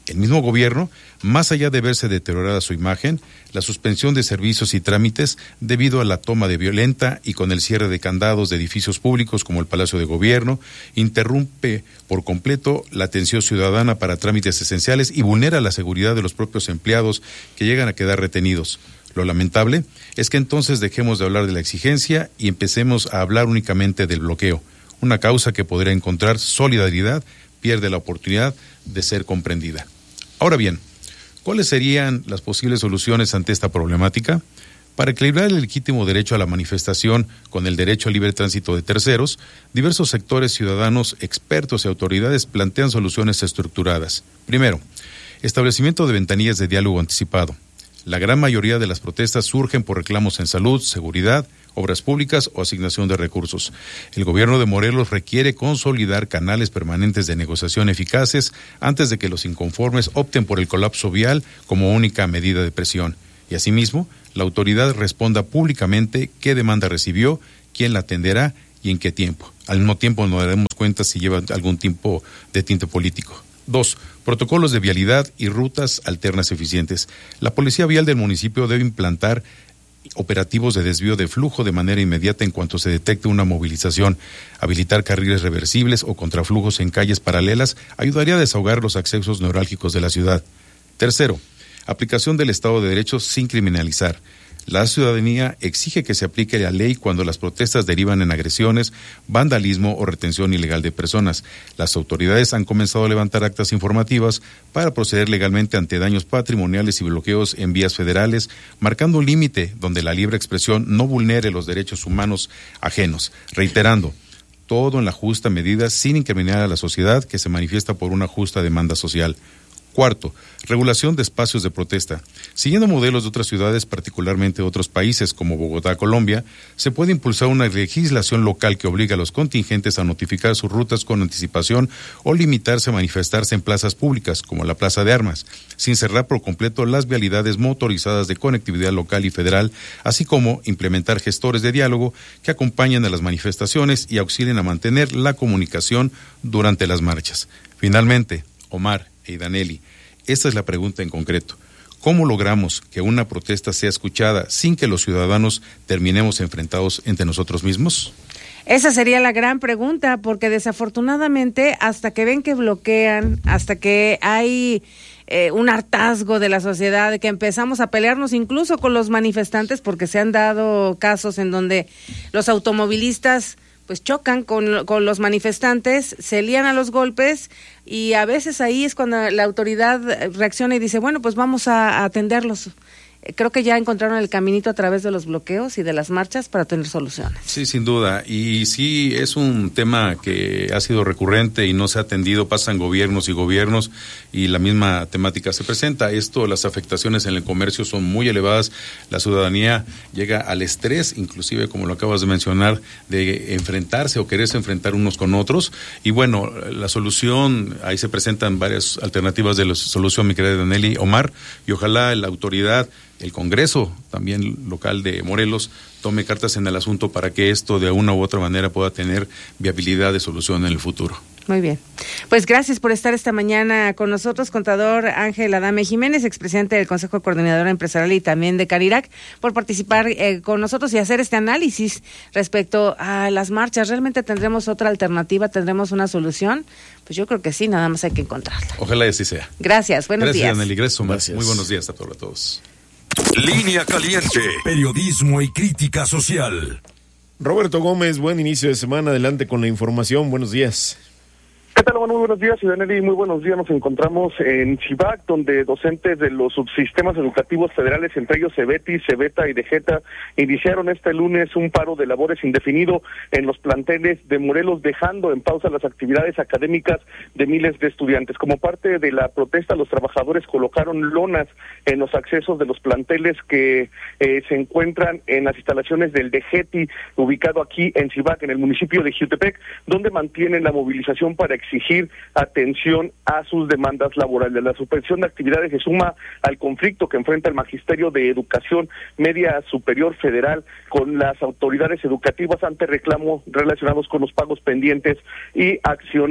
El mismo gobierno, más allá de verse deteriorada su imagen, la suspensión de servicios y trámites debido a la toma de violenta y con el cierre de candados de edificios públicos como el Palacio de Gobierno, interrumpe por completo la atención ciudadana para trámites esenciales y vulnera la seguridad de los propios empleados que llegan a quedar retenidos. Lo lamentable es que entonces dejemos de hablar de la exigencia y empecemos a hablar únicamente del bloqueo, una causa que podría encontrar solidaridad, pierde la oportunidad de ser comprendida. Ahora bien, ¿cuáles serían las posibles soluciones ante esta problemática? Para equilibrar el legítimo derecho a la manifestación con el derecho al libre tránsito de terceros, diversos sectores ciudadanos, expertos y autoridades plantean soluciones estructuradas. Primero, establecimiento de ventanillas de diálogo anticipado. La gran mayoría de las protestas surgen por reclamos en salud, seguridad, obras públicas o asignación de recursos. El gobierno de Morelos requiere consolidar canales permanentes de negociación eficaces antes de que los inconformes opten por el colapso vial como única medida de presión. Y asimismo, la autoridad responda públicamente qué demanda recibió, quién la atenderá y en qué tiempo. Al mismo tiempo nos daremos cuenta si lleva algún tipo de tinte político. Dos, protocolos de vialidad y rutas alternas eficientes. La policía vial del municipio debe implantar operativos de desvío de flujo de manera inmediata en cuanto se detecte una movilización. Habilitar carriles reversibles o contraflujos en calles paralelas ayudaría a desahogar los accesos neurálgicos de la ciudad. Tercero, aplicación del Estado de Derecho sin criminalizar. La ciudadanía exige que se aplique la ley cuando las protestas derivan en agresiones, vandalismo o retención ilegal de personas. Las autoridades han comenzado a levantar actas informativas para proceder legalmente ante daños patrimoniales y bloqueos en vías federales, marcando un límite donde la libre expresión no vulnere los derechos humanos ajenos. Reiterando, todo en la justa medida sin incriminar a la sociedad que se manifiesta por una justa demanda social. Cuarto, regulación de espacios de protesta. Siguiendo modelos de otras ciudades, particularmente de otros países como Bogotá, Colombia, se puede impulsar una legislación local que obliga a los contingentes a notificar sus rutas con anticipación o limitarse a manifestarse en plazas públicas, como la Plaza de Armas, sin cerrar por completo las vialidades motorizadas de conectividad local y federal, así como implementar gestores de diálogo que acompañen a las manifestaciones y auxilien a mantener la comunicación durante las marchas. Finalmente, Omar y Danelli, esta es la pregunta en concreto. ¿Cómo logramos que una protesta sea escuchada sin que los ciudadanos terminemos enfrentados entre nosotros mismos? Esa sería la gran pregunta, porque desafortunadamente hasta que ven que bloquean, hasta que hay eh, un hartazgo de la sociedad, de que empezamos a pelearnos incluso con los manifestantes, porque se han dado casos en donde los automovilistas pues chocan con, con los manifestantes, se lían a los golpes y a veces ahí es cuando la autoridad reacciona y dice, bueno, pues vamos a, a atenderlos. Creo que ya encontraron el caminito a través de los bloqueos y de las marchas para tener soluciones. Sí, sin duda. Y sí, es un tema que ha sido recurrente y no se ha atendido. Pasan gobiernos y gobiernos y la misma temática se presenta. Esto, las afectaciones en el comercio son muy elevadas. La ciudadanía llega al estrés, inclusive, como lo acabas de mencionar, de enfrentarse o quererse enfrentar unos con otros. Y bueno, la solución, ahí se presentan varias alternativas de la solución, mi querida Danelli, Omar, y ojalá la autoridad, el Congreso también local de Morelos tome cartas en el asunto para que esto de una u otra manera pueda tener viabilidad de solución en el futuro. Muy bien. Pues gracias por estar esta mañana con nosotros, contador Ángel Adame Jiménez, expresidente del Consejo Coordinador Empresarial y también de Canirac, por participar eh, con nosotros y hacer este análisis respecto a las marchas. ¿Realmente tendremos otra alternativa? ¿Tendremos una solución? Pues yo creo que sí, nada más hay que encontrarla. Ojalá y así sea. Gracias, buenos gracias, días. Danelli, gracias, gracias. Muy buenos días a todos. A todos. Línea Caliente, periodismo y crítica social. Roberto Gómez, buen inicio de semana, adelante con la información, buenos días. ¿Qué tal? Muy buenos días, Ciudadanelli. Muy buenos días. Nos encontramos en Cibac, donde docentes de los subsistemas educativos federales, entre ellos CEBETI, CEBETA y DEGETA, iniciaron este lunes un paro de labores indefinido en los planteles de Morelos, dejando en pausa las actividades académicas de miles de estudiantes. Como parte de la protesta, los trabajadores colocaron lonas en los accesos de los planteles que eh, se encuentran en las instalaciones del DEGETI, ubicado aquí en Cibac, en el municipio de Jiutepec, donde mantienen la movilización para exigir atención a sus demandas laborales. La suspensión de actividades se suma al conflicto que enfrenta el Magisterio de Educación Media Superior Federal con las autoridades educativas ante reclamos relacionados con los pagos pendientes y acciones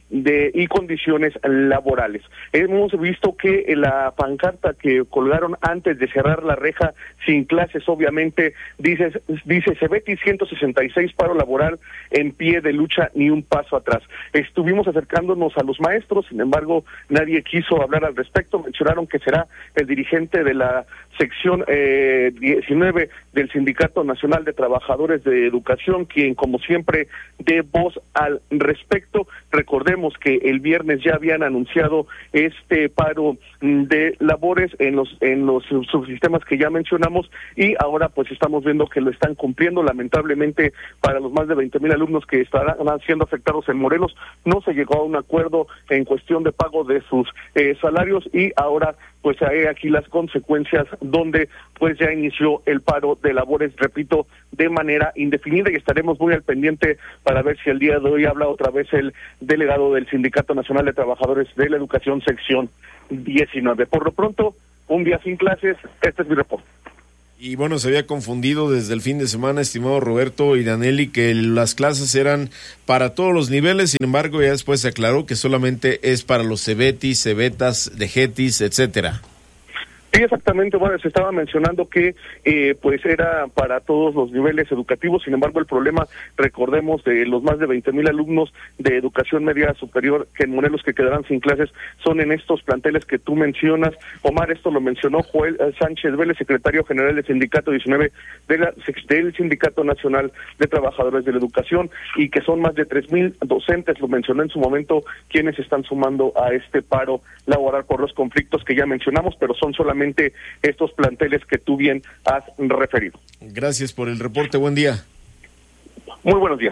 de y condiciones laborales. Hemos visto que la pancarta que colgaron antes de cerrar la reja sin clases, obviamente, dice, dice Cebetis ciento sesenta y seis paro laboral en pie de lucha, ni un paso atrás. Estuvimos acercándonos a los maestros, sin embargo, nadie quiso hablar al respecto. Mencionaron que será el dirigente de la sección eh, diecinueve del Sindicato Nacional de Trabajadores de Educación, quien como siempre dé voz al respecto. Recordemos que el viernes ya habían anunciado este paro de labores en los en los subsistemas que ya mencionamos, y ahora pues estamos viendo que lo están cumpliendo. Lamentablemente, para los más de veinte mil alumnos que estarán siendo afectados en Morelos, no se llegó a un acuerdo en cuestión de pago de sus eh, salarios, y ahora pues hay aquí las consecuencias, donde pues ya inició el paro de labores, repito, de manera indefinida, y estaremos muy al pendiente para ver si el día de hoy habla otra vez el delegado del Sindicato Nacional de Trabajadores de la Educación, sección diecinueve. Por lo pronto, un día sin clases. Este es mi reporte. Y bueno, se había confundido desde el fin de semana, estimado Roberto y Danelli, que las clases eran para todos los niveles. Sin embargo, ya después se aclaró que solamente es para los Cebetis, Cebetas, Degetis, etcétera. Sí, exactamente. Bueno, se estaba mencionando que eh, pues era para todos los niveles educativos. Sin embargo, el problema, recordemos, de los más de veinte mil alumnos de educación media superior que en Morelos que quedarán sin clases, son en estos planteles que tú mencionas. Omar, esto lo mencionó Joel Sánchez Vélez, secretario general del Sindicato diecinueve de la, del Sindicato Nacional de Trabajadores de la Educación, y que son más de tres mil docentes, lo mencionó en su momento, quienes están sumando a este paro laboral por los conflictos que ya mencionamos, pero son solamente estos planteles que tú bien has referido. Gracias por el reporte, buen día. Muy buenos días.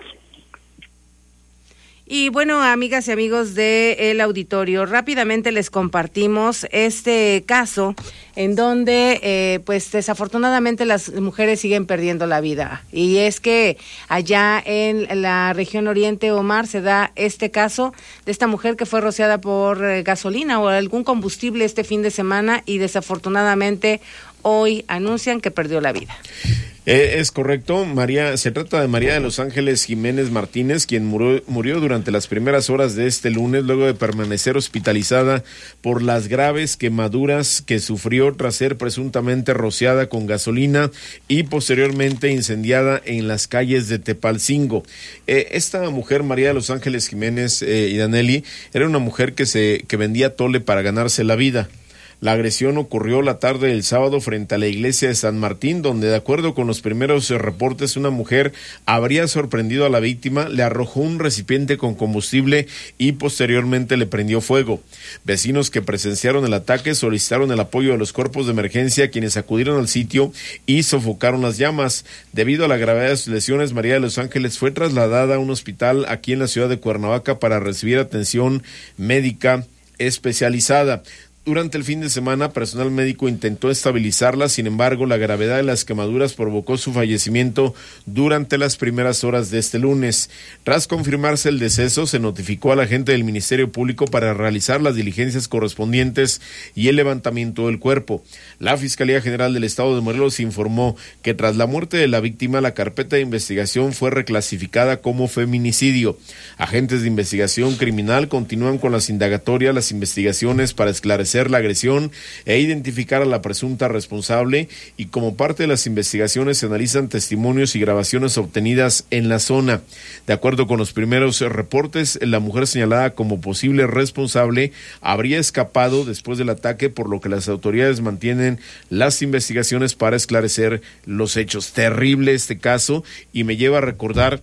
Y bueno, amigas y amigos del auditorio, rápidamente les compartimos este caso en donde eh, pues desafortunadamente las mujeres siguen perdiendo la vida. Y es que allá en la región oriente, Omar, se da este caso de esta mujer que fue rociada por eh, gasolina o algún combustible este fin de semana, y desafortunadamente hoy anuncian que perdió la vida. Eh, es correcto, María, se trata de María de los Ángeles Jiménez Martínez, quien murió, murió durante las primeras horas de este lunes luego de permanecer hospitalizada por las graves quemaduras que sufrió tras ser presuntamente rociada con gasolina y posteriormente incendiada en las calles de Tepalcingo. Eh, esta mujer, María de los Ángeles Jiménez eh, y Danelli, era una mujer que se que vendía tole para ganarse la vida. La agresión ocurrió la tarde del sábado frente a la iglesia de San Martín, donde, de acuerdo con los primeros reportes, una mujer habría sorprendido a la víctima, le arrojó un recipiente con combustible y posteriormente le prendió fuego. Vecinos que presenciaron el ataque solicitaron el apoyo de los cuerpos de emergencia, quienes acudieron al sitio y sofocaron las llamas. Debido a la gravedad de sus lesiones, María de los Ángeles fue trasladada a un hospital aquí en la ciudad de Cuernavaca para recibir atención médica especializada. Durante el fin de semana, personal médico intentó estabilizarla, sin embargo, la gravedad de las quemaduras provocó su fallecimiento durante las primeras horas de este lunes. Tras confirmarse el deceso, se notificó al agente del Ministerio Público para realizar las diligencias correspondientes y el levantamiento del cuerpo. La Fiscalía General del Estado de Morelos informó que tras la muerte de la víctima, la carpeta de investigación fue reclasificada como feminicidio. Agentes de investigación criminal continúan con las indagatorias, las investigaciones para esclarecer la agresión e identificar a la presunta responsable, y como parte de las investigaciones se analizan testimonios y grabaciones obtenidas en la zona. De acuerdo con los primeros reportes, la mujer señalada como posible responsable habría escapado después del ataque, por lo que las autoridades mantienen las investigaciones para esclarecer los hechos. Terrible este caso, y me lleva a recordar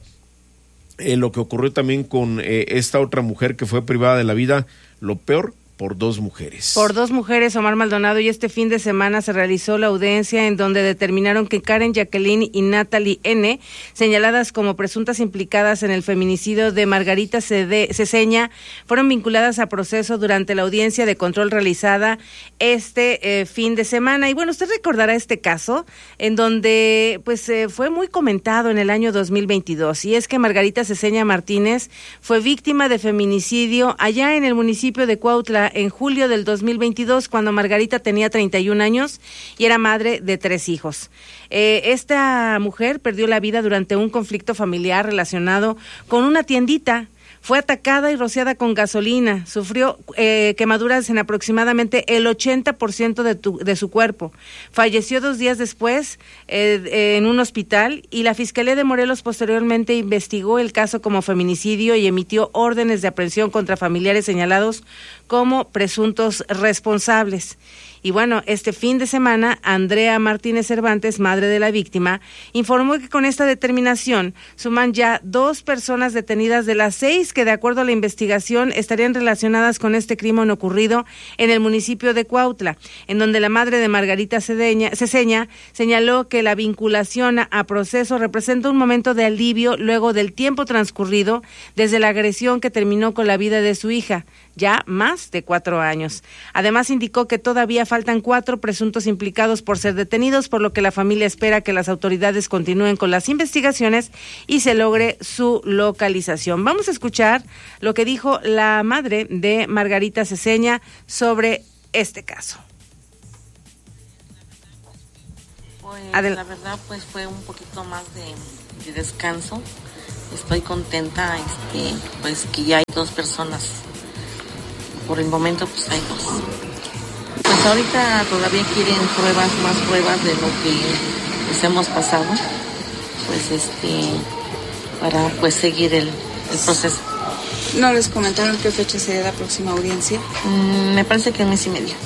eh, lo que ocurrió también con eh, esta otra mujer que fue privada de la vida, lo peor, por dos mujeres. Por dos mujeres, Omar Maldonado, y este fin de semana se realizó la audiencia en donde determinaron que Karen Jacqueline y Natalie N., señaladas como presuntas implicadas en el feminicidio de Margarita Ceseña, fueron vinculadas a proceso durante la audiencia de control realizada este eh, fin de semana. Y bueno, usted recordará este caso en donde pues eh, fue muy comentado en el año dos mil veintidós, y es que Margarita Ceseña Martínez fue víctima de feminicidio allá en el municipio de Cuautla en julio del dos mil veintidós, cuando Margarita tenía treinta y un años y era madre de tres hijos. Eh, esta mujer perdió la vida durante un conflicto familiar relacionado con una tiendita. Fue atacada y rociada con gasolina. Sufrió eh, quemaduras en aproximadamente el ochenta por ciento de, tu, de su cuerpo. Falleció dos días después eh, eh, en un hospital y la Fiscalía de Morelos posteriormente investigó el caso como feminicidio y emitió órdenes de aprehensión contra familiares señalados como presuntos responsables. Y bueno, este fin de semana, Andrea Martínez Cervantes, madre de la víctima, informó que con esta determinación suman ya dos personas detenidas de las seis que, de acuerdo a la investigación, estarían relacionadas con este crimen ocurrido en el municipio de Cuautla, en donde la madre de Margarita Cedeña, Ceseña señaló que la vinculación a, a proceso representa un momento de alivio luego del tiempo transcurrido desde la agresión que terminó con la vida de su hija, ya más de cuatro años. Además, indicó que todavía faltan cuatro presuntos implicados por ser detenidos, por lo que la familia espera que las autoridades continúen con las investigaciones y se logre su localización. Vamos a escuchar lo que dijo la madre de Margarita Ceseña sobre este caso. Pues Adel- la verdad, pues fue un poquito más de, de descanso. Estoy contenta, este, pues que ya hay dos personas. Por el momento, pues hay dos. Pues ahorita todavía quieren pruebas, más pruebas de lo que pues, hemos pasado, pues este, para pues seguir el, el proceso. ¿No les comentaron qué fecha sería la próxima audiencia? Mm, me parece que en mes y medio.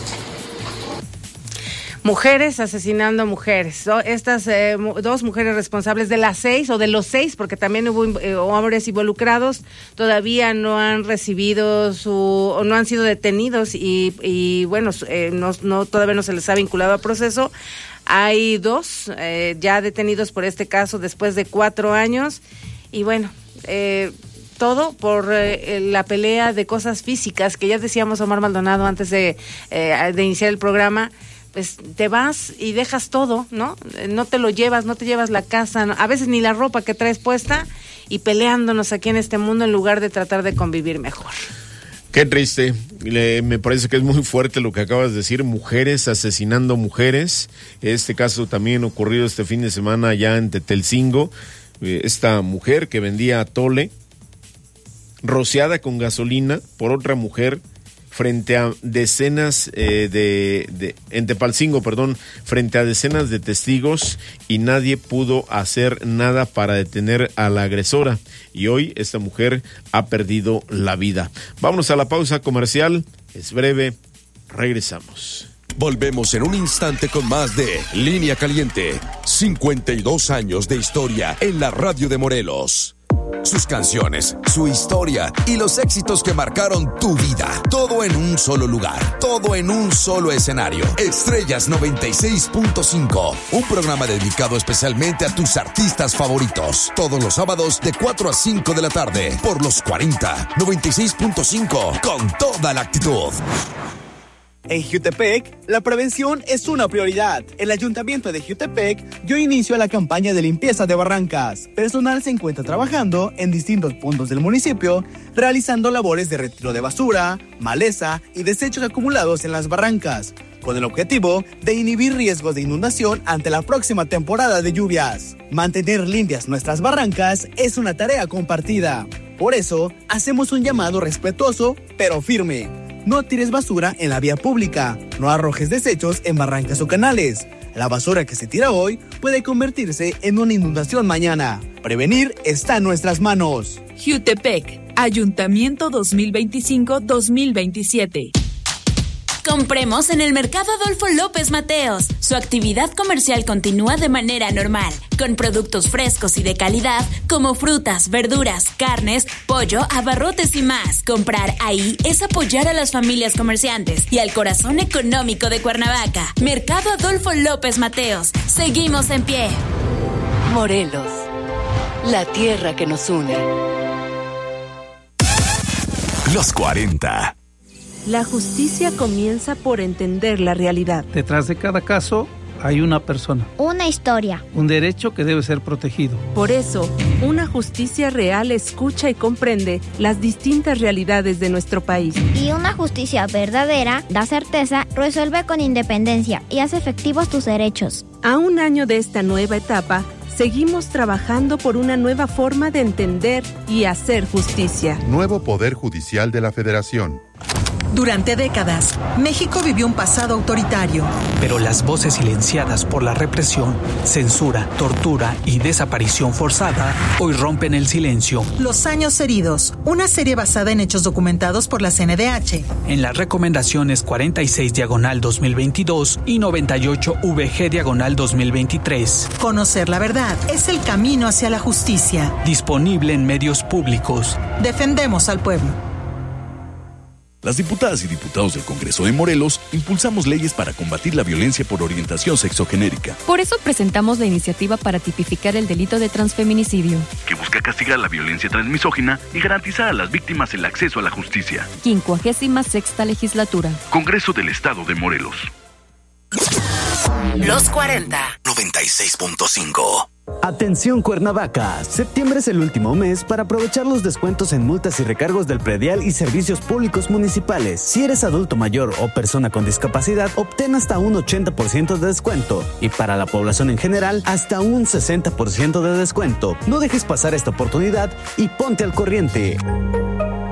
Mujeres asesinando mujeres. ¿no? Estas eh, dos mujeres responsables de las seis o de los seis, porque también hubo eh, hombres involucrados, todavía no han recibido su, o no han sido detenidos y, y bueno, eh, no, no todavía no se les ha vinculado a proceso. Hay dos eh, ya detenidos por este caso después de cuatro años y bueno, eh, todo por eh, la pelea de cosas físicas que ya decíamos Omar Maldonado antes de, eh, de iniciar el programa. Pues te vas y dejas todo, ¿no? No te lo llevas, no te llevas la casa, no, a veces ni la ropa que traes puesta y peleándonos aquí en este mundo en lugar de tratar de convivir mejor. Qué triste, Le, me parece que es muy fuerte lo que acabas de decir, mujeres asesinando mujeres. Este caso también ocurrido este fin de semana allá en Tetelcingo. Esta mujer que vendía atole, rociada con gasolina por otra mujer, frente a decenas eh, de, de, en Tepalcingo, perdón, frente a decenas de testigos y nadie pudo hacer nada para detener a la agresora. Y hoy esta mujer ha perdido la vida. Vámonos a la pausa comercial, es breve, regresamos. Volvemos en un instante con más de Línea Caliente, cincuenta y dos años de historia en la radio de Morelos. Sus canciones, su historia y los éxitos que marcaron tu vida. Todo en un solo lugar, todo en un solo escenario. Estrellas noventa y seis punto cinco, un programa dedicado especialmente a tus artistas favoritos. Todos los sábados de cuatro a cinco de la tarde por los cuarenta, noventa y seis punto cinco, con toda la actitud. En Jutepec, la prevención es una prioridad. El Ayuntamiento de Jutepec dio inicio a la campaña de limpieza de barrancas. Personal se encuentra trabajando en distintos puntos del municipio, realizando labores de retiro de basura, maleza y desechos acumulados en las barrancas, con el objetivo de inhibir riesgos de inundación ante la próxima temporada de lluvias. Mantener limpias nuestras barrancas es una tarea compartida. Por eso, hacemos un llamado respetuoso, pero firme. No tires basura en la vía pública, no arrojes desechos en barrancas o canales. La basura que se tira hoy puede convertirse en una inundación mañana. Prevenir está en nuestras manos. Jutepec, Ayuntamiento dos mil veinticinco dos mil veintisiete. Compremos en el Mercado Adolfo López Mateos. Su actividad comercial continúa de manera normal, con productos frescos y de calidad como frutas, verduras, carnes, pollo, abarrotes y más. Comprar ahí es apoyar a las familias comerciantes y al corazón económico de Cuernavaca. Mercado Adolfo López Mateos. Seguimos en pie. Morelos, la tierra que nos une. Los cuarenta. La justicia comienza por entender la realidad. Detrás de cada caso hay una persona. Una historia. Un derecho que debe ser protegido. Por eso, una justicia real escucha y comprende las distintas realidades de nuestro país. Y una justicia verdadera da certeza, resuelve con independencia y hace efectivos tus derechos. A un año de esta nueva etapa, seguimos trabajando por una nueva forma de entender y hacer justicia. Nuevo Poder Judicial de la Federación. Durante décadas, México vivió un pasado autoritario. Pero las voces silenciadas por la represión, censura, tortura y desaparición forzada hoy rompen el silencio. Los años heridos, una serie basada en hechos documentados por la C N D H. En las recomendaciones cuarenta y seis diagonal dos mil veintidós y noventa y ocho V G diagonal dos mil veintitrés. Conocer la verdad es el camino hacia la justicia. Disponible en medios públicos. Defendemos al pueblo. Las diputadas y diputados del Congreso de Morelos impulsamos leyes para combatir la violencia por orientación sexogenérica. Por eso presentamos la iniciativa para tipificar el delito de transfeminicidio, que busca castigar la violencia transmisógina y garantizar a las víctimas el acceso a la justicia. quincuagésima sexta legislatura. Congreso del Estado de Morelos. Los cuarenta. noventa y seis punto cinco. Atención Cuernavaca, septiembre es el último mes para aprovechar los descuentos en multas y recargos del predial y servicios públicos municipales. Si eres adulto mayor o persona con discapacidad, obtén hasta un ochenta por ciento de descuento y para la población en general hasta un sesenta por ciento de descuento. No dejes pasar esta oportunidad y ponte al corriente.